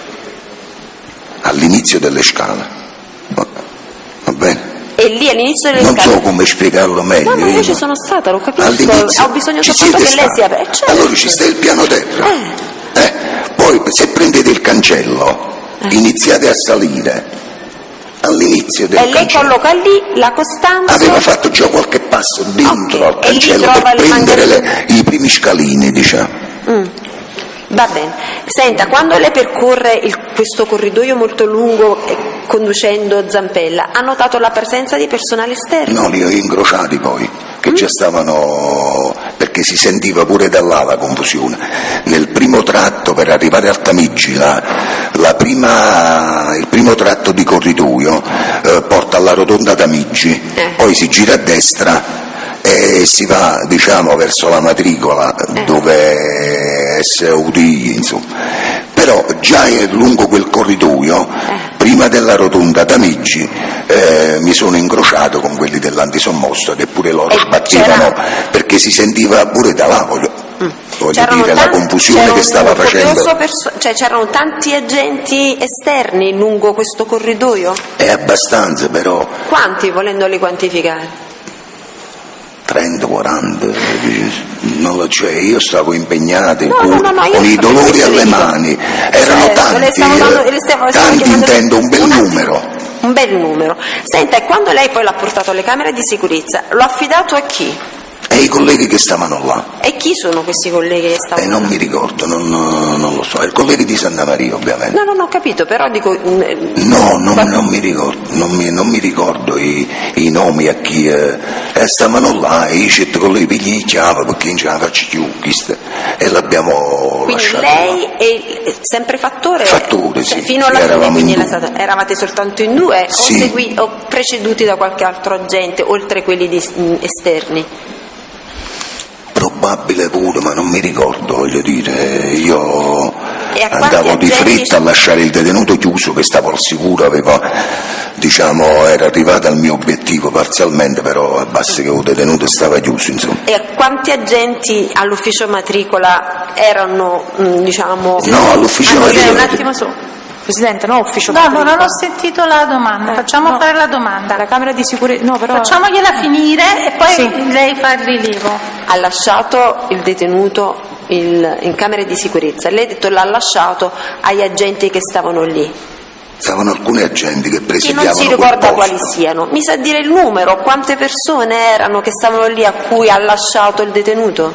all'inizio delle scale, va, va bene? E lì all'inizio delle non scale... Non so come spiegarlo meglio. No, ma io ci sono stata, lo capisco, ho bisogno ci soltanto che stati. lei sia... Eh, certo. Allora ci sta il piano terra, eh. Eh? Poi se prendete il cancello, eh. iniziate a salire. All'inizio del e lei cancello. colloca lì la Costanza, aveva fatto già qualche passo dentro okay. al cancello per prendere le, i primi scalini, diciamo. Mm. Va bene. Senta, quando lei percorre il, questo corridoio molto lungo eh, conducendo Zampella, ha notato la presenza di personale esterno? No, li ho incrociati poi, che mm. già stavano, perché si sentiva pure da là la confusione. Nel primo tratto per arrivare al Tamigi, la, la prima, il primo tratto di corridoio eh, porta alla rotonda Tamigi, eh. poi si gira a destra e si va, diciamo, verso la matricola eh. dove S U D I, insomma. Però già lungo quel corridoio, eh. prima della rotonda Tamigi, eh, mi sono incrociato con quelli dell'antisommosto che pure loro sbattevano, perché si sentiva pure da là, voglio, mm. voglio dire, tanti, la confusione che stava facendo. Perso- cioè c'erano tanti agenti esterni lungo questo corridoio? È abbastanza, però. Quanti, volendoli quantificare? trenta, quaranta, non lo so, io stavo impegnato no, no, no, no, con i dolori alle mani, erano cioè, tanti, dando, eh, stavo, tanti intendo un bel un numero. Un bel numero. Senta, e quando lei poi l'ha portato alle camere di sicurezza, l'ho affidato a chi? E i colleghi che stavano là. E chi sono questi colleghi che stavano eh, là? Non mi ricordo, non, non lo so, i colleghi di Santa Maria ovviamente. No, no, no, ho capito, però dico... No, non, non mi ricordo, non mi, non mi ricordo i, i nomi a chi... Eh, eh, stavano là e i certi colleghi pigli chiave perché non ce la faccio più, e l'abbiamo quindi lasciato. Quindi lei è sempre fattore? Fattore, cioè, sì. Fino alla fine, quindi stata, eravate soltanto in due sì. o, segui, o preceduti da qualche altro agente, oltre quelli di, mh, esterni? Probabile pure, ma non mi ricordo, voglio dire, io andavo di fretta ci... a lasciare il detenuto chiuso che stavo al sicuro, avevo, diciamo, era arrivato al mio obiettivo parzialmente, però basta che il detenuto stava chiuso, insomma. E quanti agenti all'ufficio matricola erano, diciamo... No, all'ufficio matricola... Un attimo su. Presidente, no, ufficio no, no, non ho sentito la domanda, eh, facciamo no, fare la domanda. La Camera di Sicurezza, no, però... Facciamogliela finire e poi sì. lei fa il rilievo. Ha lasciato il detenuto il, in camera di sicurezza, lei ha detto l'ha lasciato agli agenti che stavano lì. Stavano alcuni agenti che presidiavano. Che non si ricorda quali siano. Mi sa dire il numero, quante persone erano che stavano lì a cui ha lasciato il detenuto?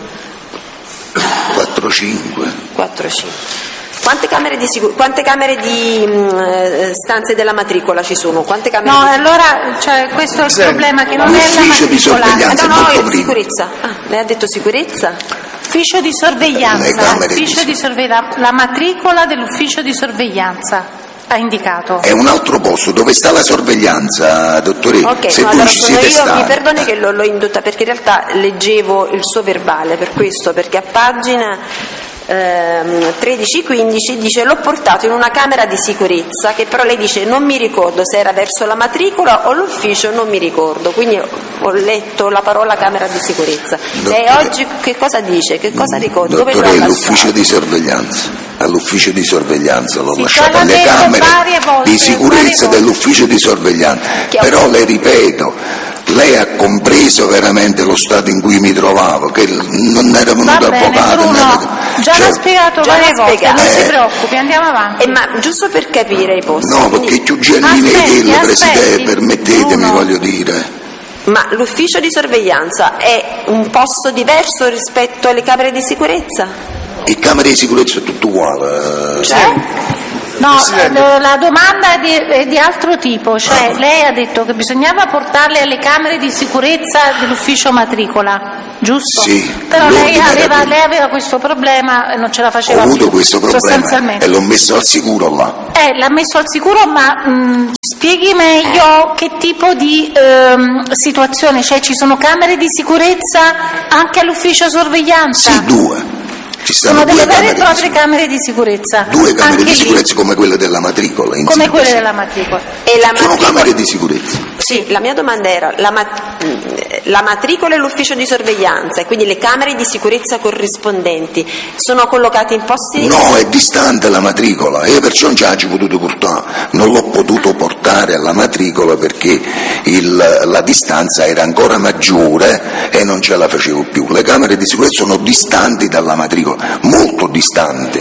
quattro cinque. quattro cinque. Quante camere di, sicur- quante camere di mh, stanze della matricola ci sono? Quante camere no, di... allora cioè, questo è il sì. problema, che non è la matricola. Eh, no, no, è sicurezza. Ah, lei ha detto sicurezza? Ufficio di sorveglianza, ufficio di sorveglianza, la matricola dell'ufficio di sorveglianza ha indicato. È un altro posto dove sta la sorveglianza, dottore. Ok, se no, voi allora ci sono siete io, stati. mi perdoni che l'ho, l'ho indotta, perché in realtà leggevo il suo verbale, per questo, perché a pagina ehm, tredici quindici dice l'ho portato in una camera di sicurezza, che però lei dice non mi ricordo se era verso la matricola o l'ufficio, non mi ricordo, quindi ho letto la parola camera di sicurezza. Dottore, lei oggi che cosa dice? Che cosa ricorda? Dottore, Dove l'ha l'ufficio di sorveglianza. All'ufficio di sorveglianza l'ho sì, lasciato alle camere volte, di sicurezza dell'ufficio di sorveglianza, però le ripeto, lei ha compreso veramente lo stato in cui mi trovavo, che non era venuto bene, avvocato. Bruno, era... già cioè... l'ha spiegato già varie l'ha volte, spiegato. non Eh. si preoccupi, andiamo avanti. Eh, ma giusto per capire i posti. No, quindi- perché più genuino Aspetti, quello, Presidente, aspetti, permettetemi, Bruno. voglio dire. Ma l'ufficio di sorveglianza è un posto diverso rispetto alle camere di sicurezza? Le camere di sicurezza è tutto uguale. Cioè? No, Presidente. eh, la domanda è di, è di altro tipo, cioè lei ha detto che bisognava portarle alle camere di sicurezza dell'ufficio matricola, giusto? Sì, Però lei l'ordine era aveva, quello. lei aveva questo problema e non ce la Ho faceva avuto più, questo problema sostanzialmente. e l'ho messo al sicuro là. Eh, l'ha messo al sicuro, ma mh, spieghi meglio che tipo di ehm, situazione, cioè ci sono camere di sicurezza anche all'ufficio sorveglianza? Sì, due. Ci stanno Sono due delle vere e camere di proprie sicurezza. camere di sicurezza. Due camere Anche di lì, sicurezza come quelle della matricola. in come sicurezza. quelle della matricola. E la Sono matricola- camere di sicurezza. Sì, la mia domanda era la, ma- la matricola e l'ufficio di sorveglianza, e quindi le camere di sicurezza corrispondenti, sono collocati in posti? No, è distante la matricola e perciò non ci ho potuto portare, non l'ho potuto portare alla matricola perché il- la distanza era ancora maggiore e non ce la facevo più. Le camere di sicurezza sono distanti dalla matricola, molto distanti.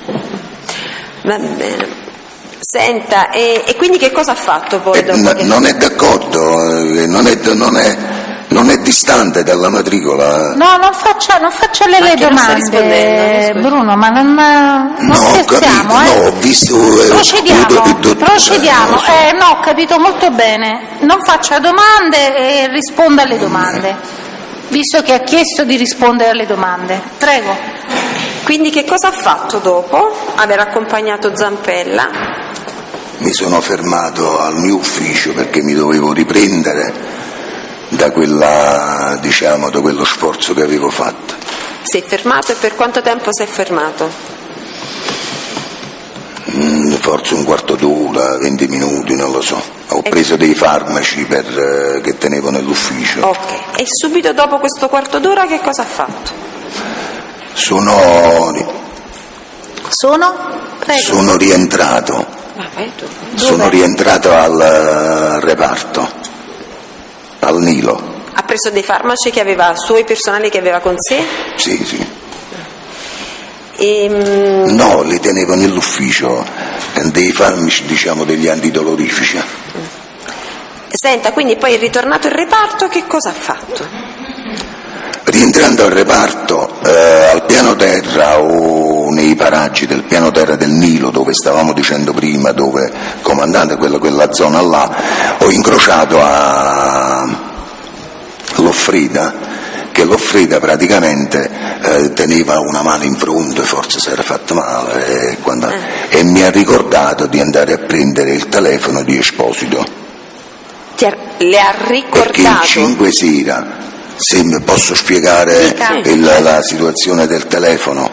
Va bene. Senta, e, e quindi che cosa ha fatto poi E dopo? n- che- non è d'accordo, eh, non è, non è- non è distante dalla matricola. No, non faccia, non faccia le, Ma le che non sta rispondendo, mi domande, scusi. Bruno, ma non, non No, ho scherziamo, capito, eh. no, ho visto... eh, Procediamo, ho avuto il dottore, procediamo. non lo so. Eh, no, ho capito molto bene. Non faccia domande e risponda alle domande, visto che ha chiesto di rispondere alle domande. Prego. Quindi che cosa ha fatto dopo aver accompagnato Zampella? Mi sono fermato al mio ufficio perché mi dovevo riprendere da quella, diciamo, da quello sforzo che avevo fatto. Si è fermato e per quanto tempo si è fermato? Mm, forse un quarto d'ora, venti minuti, non lo so. Ho E- preso dei farmaci per, eh, che tenevo nell'ufficio. Ok. E subito dopo questo quarto d'ora che cosa ha fatto? Sono, Sono? Prego. sono rientrato, Ma vai tu. sono rientrato al eh, reparto, al Nilo. Ha preso dei farmaci che aveva, suoi personali che aveva con sé? Sì, sì. E, mm, No, li tenevo nell'ufficio, eh, dei farmaci, diciamo, degli antidolorifici. senta, quindi poi è ritornato in reparto, che cosa ha fatto? Rientrando al reparto, eh, al piano terra o nei paraggi del piano terra del Nilo, dove stavamo dicendo prima, dove comandante quella, quella zona là, ho incrociato a Loffrida, che Loffrida praticamente eh, teneva una mano in fronte, forse si era fatto male, e, quando- e mi ha ricordato di andare a prendere il telefono di Esposito. Ti ha- le ha Perché il ricordato? cinque sera, se mi posso spiegare Dica. il- la situazione del telefono,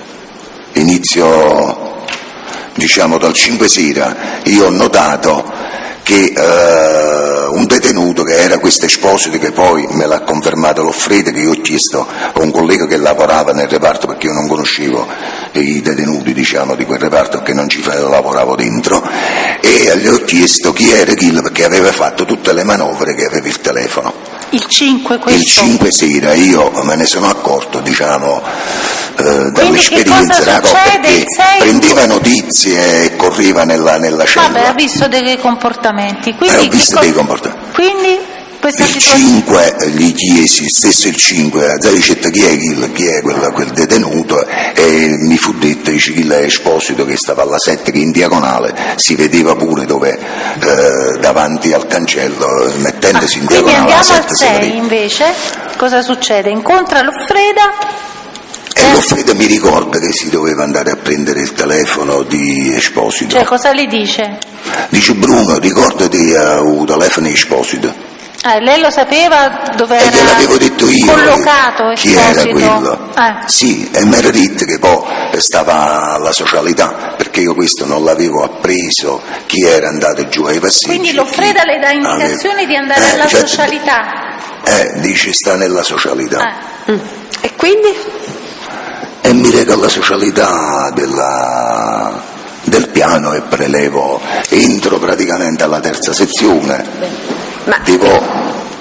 inizio diciamo dal cinque sera, io ho notato che eh, un detenuto che era questo Esposito, che poi me l'ha confermato Loffrede, che io ho chiesto a un collega che lavorava nel reparto, perché io non conoscevo i detenuti, diciamo, di quel reparto, perché non ci lavoravo dentro, e gli ho chiesto chi era chi, perché aveva fatto tutte le manovre, che aveva il telefono. Il cinque questo? Il cinque sera io me ne sono accorto, diciamo, eh, dall'esperienza, che cosa no, succede perché il sei? prendeva notizie e correva nella, nella cella. Vabbè, ha visto dei comportamenti. Quindi, Eh, ho che visto co- dei comportamenti. Quindi questa Il situazione... cinque gli chiesi, stesso il cinque, a dicette chi è, chi, chi è quel, quel detenuto, e mi fu detto, dice, chi è Esposito, che stava alla sette, che in diagonale si vedeva pure dove, eh, davanti al cancello, mettendosi in Quindi diagonale alla andiamo al sette, si sei vedeva. invece, cosa succede? Incontra Loffreda, E Loffrede mi ricorda che si doveva andare a prendere il telefono di Esposito. cioè cosa le dice? Dice, Bruno, ricordati uh, telefono di Esposito. Eh, lei lo sapeva dove E era gliel'avevo detto io collocato chi era Esposito? quello. Eh. Sì, e mi era detto che poi stava alla socialità, perché io questo non l'avevo appreso, chi era andato giù ai passaggi. Quindi Loffreda chi le dà indicazioni aveva- di andare Eh, alla certo. socialità. Eh, dice sta nella socialità. Eh. E quindi? E mi reca alla socialità della, del piano e prelevo, entro praticamente alla terza sezione. Ma Tipo,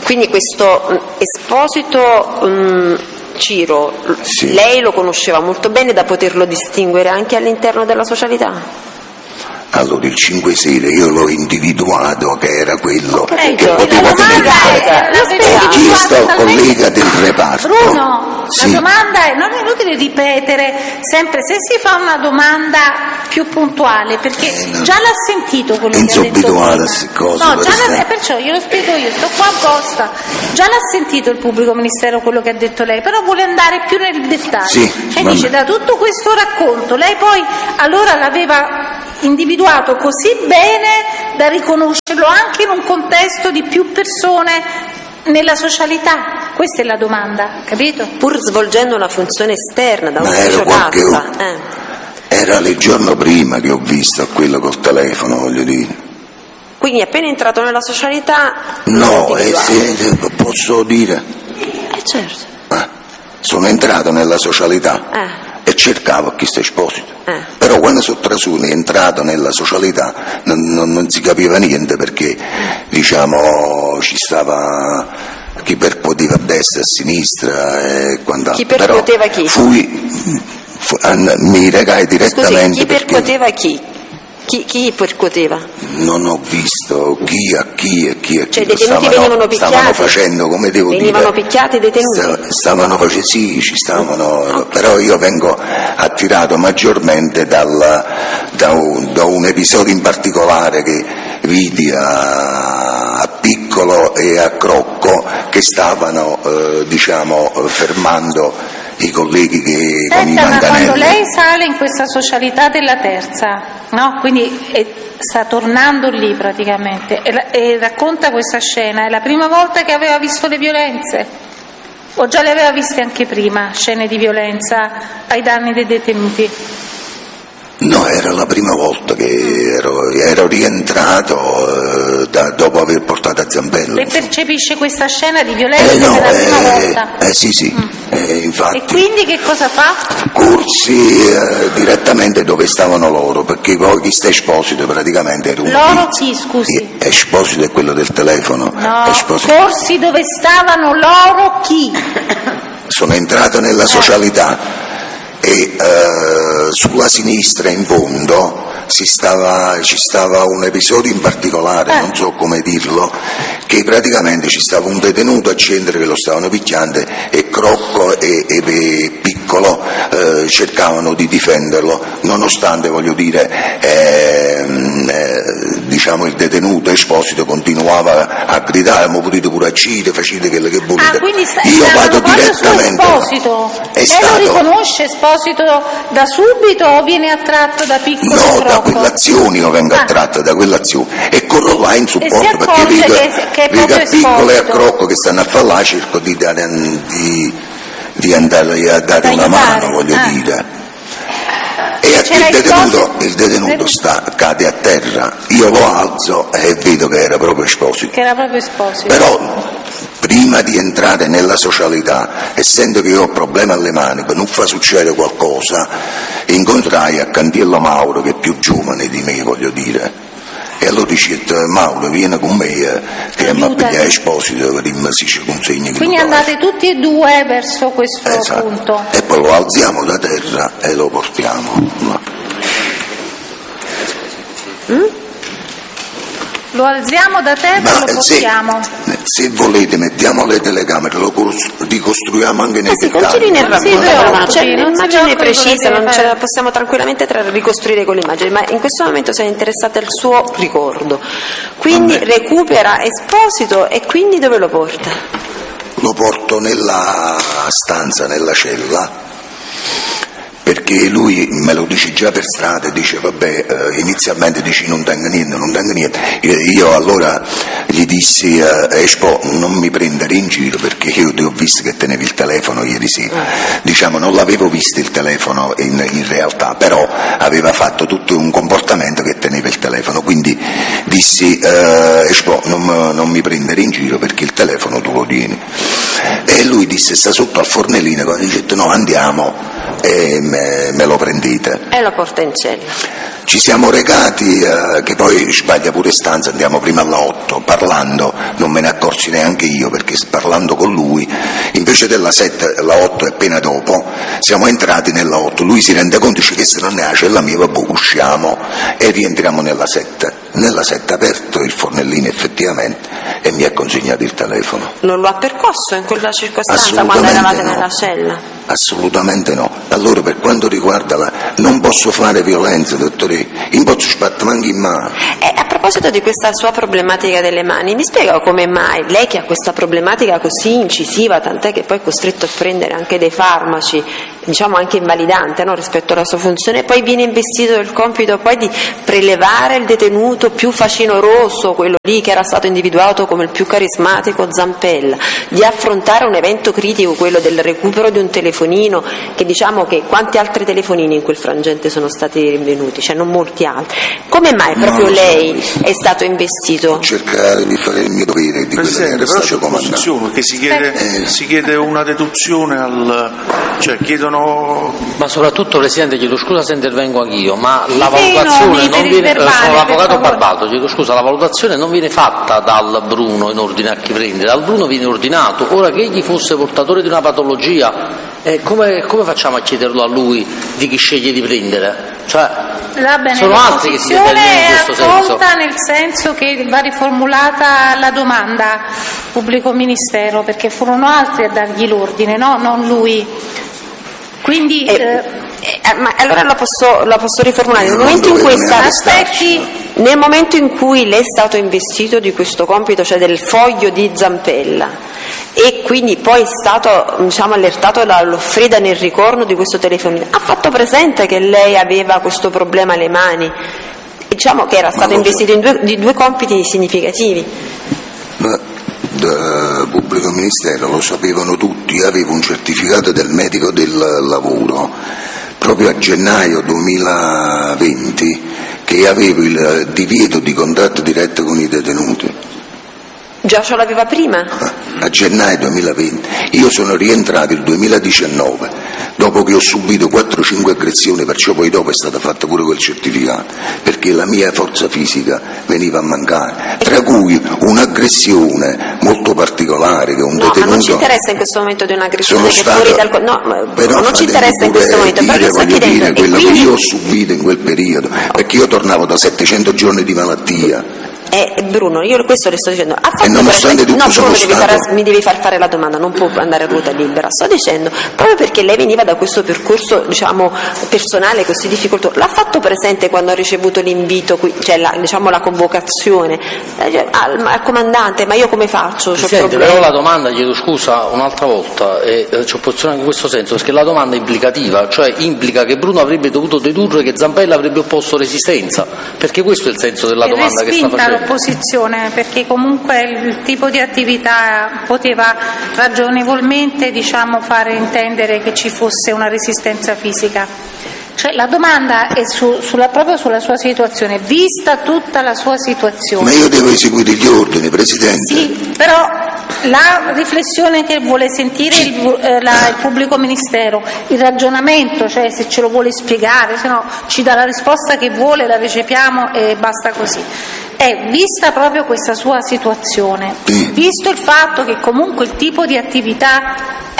Quindi questo Esposito, um, Ciro, sì. Lei lo conosceva molto bene da poterlo distinguere anche all'interno della socialità? Allora il cinque Stelle io l'ho individuato che era quello okay, che poteva tenere chiesto collega del reparto. Bruno, sì. La domanda è, non è inutile ripetere sempre, se si fa una domanda più puntuale, perché eh, no. già l'ha sentito quello che ha detto cosa, no, già l'ha, perciò glielo spiego io, sto qua apposta, già l'ha sentito il pubblico ministero quello che ha detto lei, però vuole andare più nel dettaglio, sì, cioè dice da tutto questo racconto lei poi allora l'aveva individuato così bene da riconoscerlo anche in un contesto di più persone nella socialità? Questa è la domanda, capito? Pur svolgendo una funzione esterna da un ufficio cassa. Eh. Era il giorno prima che ho visto quello col telefono, voglio dire. Quindi appena entrato nella socialità... No, eh, se, posso dire? Eh certo. Eh, sono entrato nella socialità. Eh. E cercavo chi sta Esposito, eh. però quando sono Trasuni è entrato nella socialità non, non, non si capiva niente, perché diciamo ci stava chi percuoteva a destra e a sinistra e quant'altro. Chi percuoteva chi? Fui, fu, an, mi regai direttamente. Scusi, chi percuoteva chi? Chi, chi percuoteva? Non ho visto chi a chi e chi a chi. Cioè i detenuti stavano, venivano picchiati? Stavano facendo, come devo venivano dire... picchiati i detenuti? Stavano, stavano facendo, sì, ci stavano... Okay. Però io vengo attirato maggiormente dal, da, un, da un episodio in particolare che vidi a, a Piccolo e a Crocco che stavano, eh, diciamo, fermando i colleghi che Senta, con i ma manganelli. quando lei sale in questa socialità della terza, no? Quindi è, sta tornando lì praticamente e, e racconta questa scena, è la prima volta che aveva visto le violenze o già le aveva viste anche prima, scene di violenza ai danni dei detenuti? No, era la prima volta che ero, ero rientrato eh, da, dopo aver portato a Zambello. E percepisce questa scena di violenza eh no, per la prima eh, volta? Eh sì, sì, mm. eh, infatti. E quindi che cosa fa? Corsi eh, direttamente dove stavano loro, perché poi chi sta Esposito praticamente era un loro chi, scusi? Esposito è quello del telefono. No, Esposito. corsi dove stavano loro chi? Sono entrato nella socialità. E eh, sulla sinistra in fondo si stava, ci stava un episodio in particolare, eh. non so come dirlo, che praticamente ci stava un detenuto a centro che lo stavano picchiando e Crocco e, e, e Piccolo eh, cercavano di difenderlo, nonostante, voglio dire, eh, eh, diciamo il detenuto Esposito continuava a gridare: "Ma potete pure uccidere, facete quello che volete". Ah, quindi sta, io vado direttamente. Esposito. È Lei stato... lo riconosce Esposito da subito o viene attratto da Piccolo? No, da quell'azione io vengo ah. attratto da quell'azione e corro là in supporto, perché vedo, che, che vedo a Piccolo e a Crocco che stanno a fare là, cerco di, dare, di, di andare a dare una mano, voglio ah. dire. E il detenuto, il detenuto sta, cade a terra, io lo alzo e vedo che era proprio Esposito. Che era proprio Esposito. Però prima di entrare nella socialità, essendo che io ho problemi alle mani, per non far succedere qualcosa, incontrai a Cantiello Mauro, che è più giovane di me, voglio dire, e allora dice: "Mauro, vieni con me eh, che mi appiglia Esposito per il si consegna". Quindi andate tutti e due verso questo esatto. punto. E poi lo alziamo da terra e lo portiamo. Mm? Lo alziamo da terra Ma e lo portiamo. Se, se volete mettiamo le telecamere, lo ricostruiamo anche nei eh sì, dettagli. continui nel racconto, non c'è un'immagine precisa, non ce la possiamo tranquillamente ricostruire con l'immagine, ma in questo momento siamo interessati al suo ricordo. Quindi Vabbè. recupera Esposito e quindi dove lo porta? Lo porto nella stanza, nella cella, perché lui me lo dice già per strada e dice: "Vabbè, eh, inizialmente dici non tengo niente, non tengo niente". Io, io allora gli dissi: eh, "Espo, non mi prendere in giro, perché io ti ho visto che tenevi il telefono ieri sera". Diciamo, non l'avevo visto il telefono in, in realtà, però aveva fatto tutto un comportamento che teneva il telefono, quindi dissi: eh, "Espo, non, non mi prendere in giro perché il telefono tu lo tieni". E lui disse: "Sta sotto al fornellino", e dice: "No, andiamo". e me, me lo prendete. E la porta in cella. Ci siamo recati, eh, che poi sbaglia pure stanza, andiamo prima alla otto, parlando, non me ne accorsi neanche io, perché parlando con lui, invece della sette, la otto è appena dopo, siamo entrati nella otto, lui si rende conto, dice che se non ne ha cella mia, vabbè, usciamo e rientriamo nella sette. Nella sette ha aperto il fornellino effettivamente e mi ha consegnato il telefono. Non lo ha percosso in quella circostanza quando eravate no. nella cella? Assolutamente no. Allora, per quanto riguarda la... non posso fare violenza, dottore, non posso sbattere anche in mano. E a proposito di questa sua problematica delle mani, mi spiega come mai lei, che ha questa problematica così incisiva, tant'è che poi è costretto a prendere anche dei farmaci, diciamo anche invalidanti, no, rispetto alla sua funzione, poi viene investito del compito poi di prelevare il detenuto più facinoroso, quello lì che era stato individuato come il più carismatico, Zampella, di affrontare un evento critico, quello del recupero di un telefonino, che diciamo che quanti altri telefonini in quel frangente sono stati rinvenuti, cioè non molti altri. Come mai proprio no, lei so. è stato investito? Cercare di fare il mio dovere, di quello che era stato comandato. Che si chiede, eh. si chiede una deduzione al, cioè chiedono. Ma soprattutto, Presidente, chiedo scusa se intervengo anch'io, ma la sì, valutazione no, non viene, verbale, sono l'avvocato Barbato, chiedo scusa, la valutazione non viene fatta dal Bruno in ordine a chi prende, dal Bruno viene ordinato. Ora che egli fosse portatore di una patologia, eh, come, come facciamo a chiederlo a lui di chi sceglie di prendere? Cioè, bene, sono altri che si determinano in questo senso. La posizione è nel senso che va riformulata la domanda pubblico ministero, perché furono altri a dargli l'ordine, no? Non lui. Quindi eh, eh, eh, ma allora la posso, la posso riformulare. Nel momento in cui sta, aspetti, nel momento in cui lei è stato investito di questo compito, cioè del foglio di Zampella, e quindi poi è stato, diciamo, allertato da Loffrida nel ricordo di questo telefonino, ha fatto presente che lei aveva questo problema alle mani, diciamo che era stato investito in due, di due compiti significativi. Ma da pubblico ministero lo sapevano tutti, avevo un certificato del medico del lavoro proprio a gennaio duemilaventi che avevo il divieto di contatto diretto con i detenuti. Già ce l'aveva prima? A gennaio duemilaventi. Io sono rientrato il duemiladiciannove, dopo che ho subito quattro cinque aggressioni, perciò poi dopo è stata fatta pure quel certificato, perché la mia forza fisica veniva a mancare, tra cui un'aggressione molto particolare che un no, detenuto... ma non ci interessa in questo momento di un'aggressione che stato... fuori dal... No, però non ci interessa in questo momento, dire, però voglio chiedendo, dire quello quindi... che io ho subito in quel periodo, perché io tornavo da settecento giorni di malattia. Eh, Bruno, io questo le sto dicendo. Ha fatto e nonostante tutto no, Bruno, stato... devi far, mi devi far fare la domanda, non può andare a ruota libera. Sto dicendo, proprio perché lei veniva da questo percorso, diciamo, personale così difficoltoso, l'ha fatto presente quando ha ricevuto l'invito, qui, cioè la, diciamo, la convocazione eh, al, al comandante, ma io come faccio? Presidente, però la domanda, chiedo scusa un'altra volta, e eh, ci opposizione anche in questo senso, perché la domanda è implicativa, cioè implica che Bruno avrebbe dovuto dedurre che Zampella avrebbe opposto resistenza, perché questo è il senso della è domanda che sta facendo. L'opposizione, perché comunque il tipo di attività poteva ragionevolmente, diciamo, fare intendere che ci fosse una resistenza fisica. Cioè, la domanda è su, sulla, proprio sulla sua situazione, vista tutta la sua situazione. Ma io devo eseguire gli ordini, Presidente. Sì, però la riflessione che vuole sentire il, eh, la, il pubblico ministero, il ragionamento, cioè se ce lo vuole spiegare, se no ci dà la risposta che vuole, la recepiamo e basta così. È vista proprio questa sua situazione, sì. Visto il fatto che comunque il tipo di attività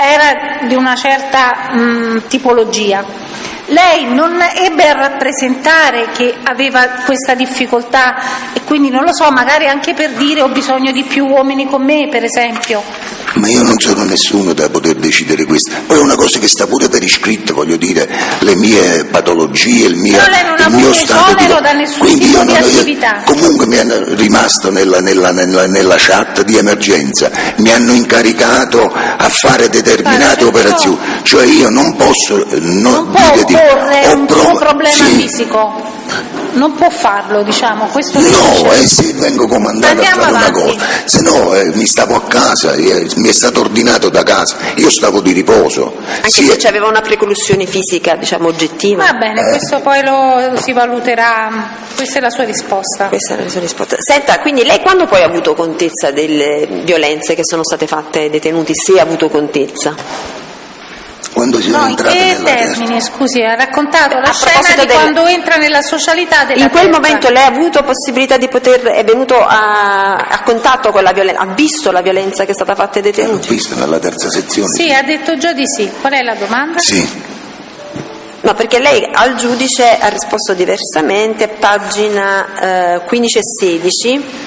era di una certa mh, tipologia, lei non ebbe a rappresentare che aveva questa difficoltà e quindi non lo so, magari anche per dire ho bisogno di più uomini con me, per esempio. Ma io non sono nessuno da poter decidere questo. Poi è una cosa che sta pure per iscritto, voglio dire, le mie patologie, il mio, però lei non il ha mio avuto stato esonero di... da nessun Quindi tipo io di non, attività. Comunque mi hanno rimasto nella, nella, nella, nella chat di emergenza, mi hanno incaricato a fare determinate Guarda, operazioni, cioè io non posso non, non può dire di... porre un prov- suo problema sì. fisico, non può farlo, diciamo, questo no, dice. eh sì, vengo comandato Andiamo a fare avanti. una cosa, se no eh, mi stavo a casa, eh, mi è stato ordinato da casa, io stavo di riposo. Anche sì, se c'aveva una preclusione fisica, diciamo, oggettiva. Va bene, Eh. questo poi lo si valuterà, questa è la sua risposta. Questa è la sua risposta. Senta, quindi lei quando poi ha avuto contezza delle violenze che sono state fatte ai detenuti, se ha avuto contezza? Quando siamo No, in entrati che nella termini, scusi, ha raccontato la A scena proposito di del- quando entra nella socialità della In quel terza. momento lei ha avuto possibilità di poter, è venuto a, a contatto con la violenza, ha visto la violenza che è stata fatta ai L'ho detenuti? visto nella terza sezione. Sì, ha detto già di sì. Qual è la domanda? Sì. No, perché lei al giudice ha risposto diversamente, pagina eh, quindici e sedici.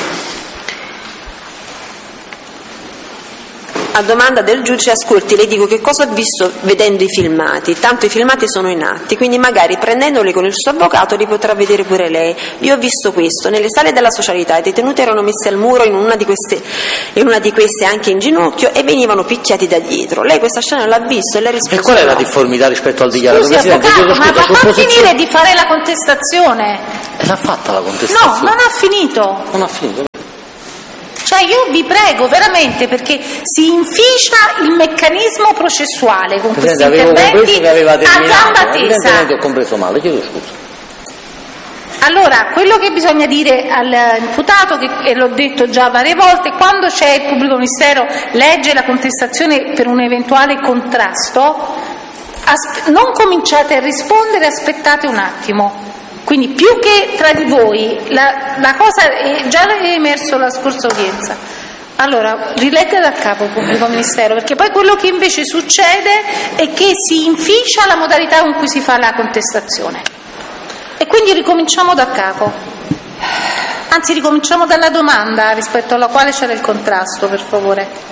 A domanda del giudice, ascolti, le dico che cosa ho visto vedendo i filmati, tanto i filmati sono in atti, quindi magari prendendoli con il suo avvocato li potrà vedere pure lei. Io ho visto questo, nelle sale della socialità i detenuti erano messi al muro, in una di queste, in una di queste anche in ginocchio, e venivano picchiati da dietro. Lei questa scena l'ha visto e lei ha risposto E qual è la no. difformità rispetto al dichiarato? Scusi, Presidente, avvocato, chiedo ma scusa, fa su posizione- finire di fare la contestazione. E l'ha fatta la No, contestazione? non ha finito. Non ha finito. Cioè io vi prego veramente, perché si inficia il meccanismo processuale con questi Presidente, avevo interventi compreso che aveva a gamba terminato, evidentemente tesa. ho compreso male, chiedo scusa. Allora, quello che bisogna dire all'imputato, che e l'ho detto già varie volte, quando c'è il pubblico ministero, legge la contestazione per un eventuale contrasto, asp- non cominciate a rispondere, aspettate un attimo. Quindi più che tra di voi, la, la cosa è già è emerso la scorsa udienza. Allora, rilegga da capo il pubblico ministero, perché poi quello che invece succede è che si inficia la modalità con cui si fa la contestazione. E quindi ricominciamo da capo. Anzi, ricominciamo dalla domanda rispetto alla quale c'era il contrasto, per favore.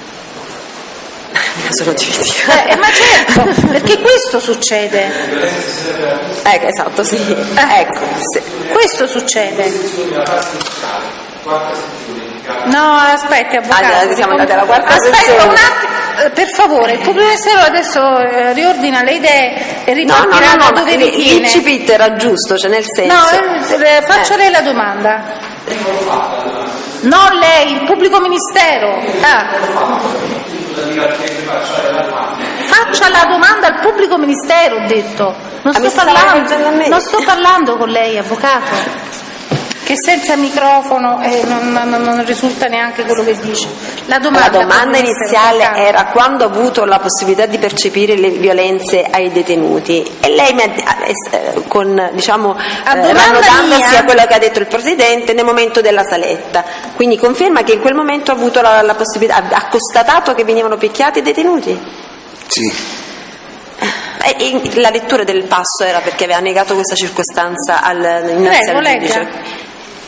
Sono dimenticata. Eh, ma certo, perché questo succede. Ecco, esatto, sì. Ecco, sì. Questo succede. No, aspetti, avvocato. Allora, siamo andati alla quarta Aspetta sezione. un attimo, eh, per favore, il pubblico ministero adesso eh, riordina le idee e No, no, ripartirà no, da no, dove ma ritiene. l'incipit era giusto, cioè nel senso. No, eh, eh, faccia Eh. lei la domanda. Non lei, il pubblico ministero. Ah. Faccia la domanda al pubblico ministero, ho detto. Non Ah, sto mi stava parlando, rivolgendo a me. non sto parlando con lei, avvocato, che senza microfono eh, non, non- non risulta neanche quello che dice. La domanda, La domanda al pubblico ministero, iniziale avvocato. era quando ha avuto la possibilità di percepire le violenze ai detenuti, e lei mi ha, eh, con diciamo A eh, domanda rannodandosi mia- a quello che ha detto il Presidente nel momento della saletta, quindi conferma che in quel momento ha avuto la, la possibilità, ha- ha constatato che venivano picchiati i detenuti? Sì. E, e la lettura del passo era perché aveva negato questa circostanza al, innanzi Prego, al giudice. legga.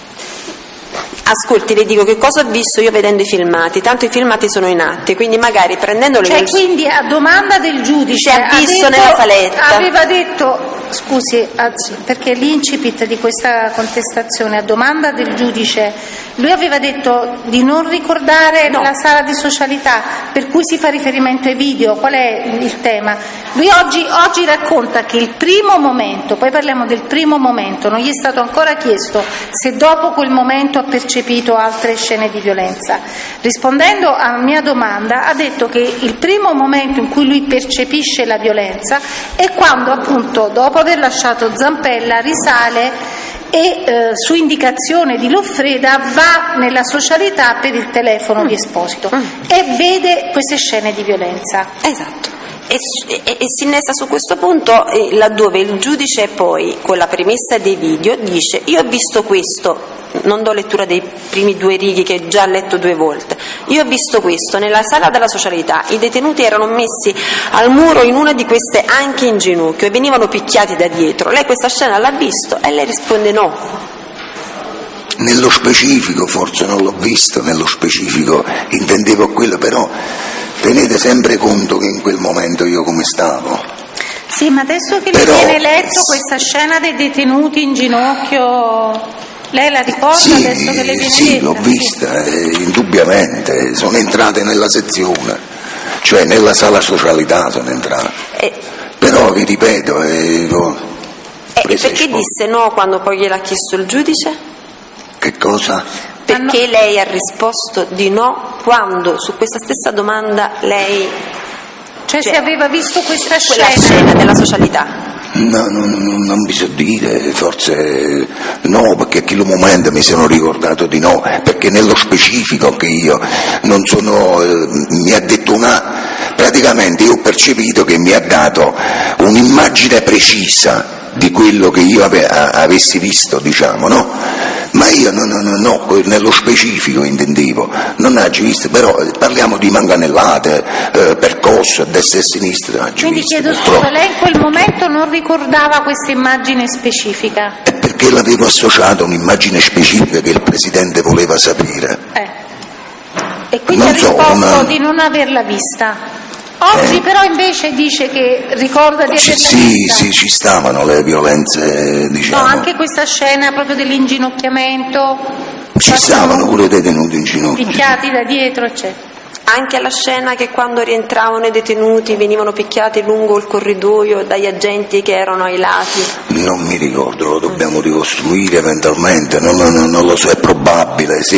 Ascolti, le dico che cosa ho visto io vedendo i filmati, tanto i filmati sono in atti, quindi magari prendendoli Cioè, nel quindi a domanda del giudice Si è visto ha detto- nella saletta. aveva detto, scusi, anzi, perché l'incipit di questa contestazione, a domanda del giudice, lui aveva detto di non ricordare No. la sala di socialità, per cui si fa riferimento ai video. Qual è il tema? Lui oggi, oggi racconta che il primo momento, poi parliamo del primo momento, non gli è stato ancora chiesto se dopo quel momento ha percepito altre scene di violenza. Rispondendo alla mia domanda, ha detto che il primo momento in cui lui percepisce la violenza è quando, appunto, dopo aver lasciato Zampella, risale e eh, su indicazione di Loffreda va nella socialità per il telefono di Esposito e vede queste scene di violenza. Esatto. E, e- e si innesta su questo punto eh, laddove il giudice poi, con la premessa dei video, dice: io ho visto questo, non do lettura dei primi due righi che ho già letto due volte, io ho visto questo, nella sala della socialità i detenuti erano messi al muro in una di queste anche in ginocchio e venivano picchiati da dietro. Lei questa scena l'ha visto? E lei risponde no. Nello specifico, forse non l'ho visto, nello specifico intendevo quello, però tenete sempre conto che in quel momento io come stavo. Sì, ma adesso che Però- le viene letto questa scena dei detenuti in ginocchio, lei la ricorda Sì, adesso che le viene sì, detta? l'ho vista, eh, indubbiamente, sono entrate nella sezione, cioè nella sala socialità sono entrate. E, Però vi ripeto, eh, ho e preso perché espo- disse no quando poi gliel'ha chiesto il giudice? Che cosa? Perché lei ha risposto di no quando su questa stessa domanda lei, Cioè, cioè, se aveva visto questa quella scena. scena della socialità? No, non, non- non vi so dire, forse no, perché in quel momento mi sono ricordato di no, perché nello specifico che io non sono, eh, mi ha detto una, praticamente io ho percepito che mi ha dato un'immagine precisa di quello che io ave, a, avessi visto, diciamo, no? Ma io no, no, no, no, nello specifico intendevo, non ha visto, però parliamo di manganellate, eh, percosse a destra e a sinistra. Quindi viste, chiedo purtroppo. scusa, lei in quel momento non ricordava questa immagine specifica? È perché l'avevo associato a un'immagine specifica che il Presidente voleva sapere. Eh. E quindi Non ha so, risposto una- di non averla vista. Oggi Eh. però invece dice che ricorda di Ci, averla sì, vista. sì, ci stavano le violenze, diciamo. No, anche questa scena proprio dell'inginocchiamento, Ci stavano pure detenuti in ginocchio. picchiati da dietro, eccetera. Anche la scena che quando rientravano i detenuti venivano picchiati lungo il corridoio dagli agenti che erano ai lati. Non mi ricordo, lo dobbiamo ricostruire eventualmente, non, non- non lo so, è probabile, sì.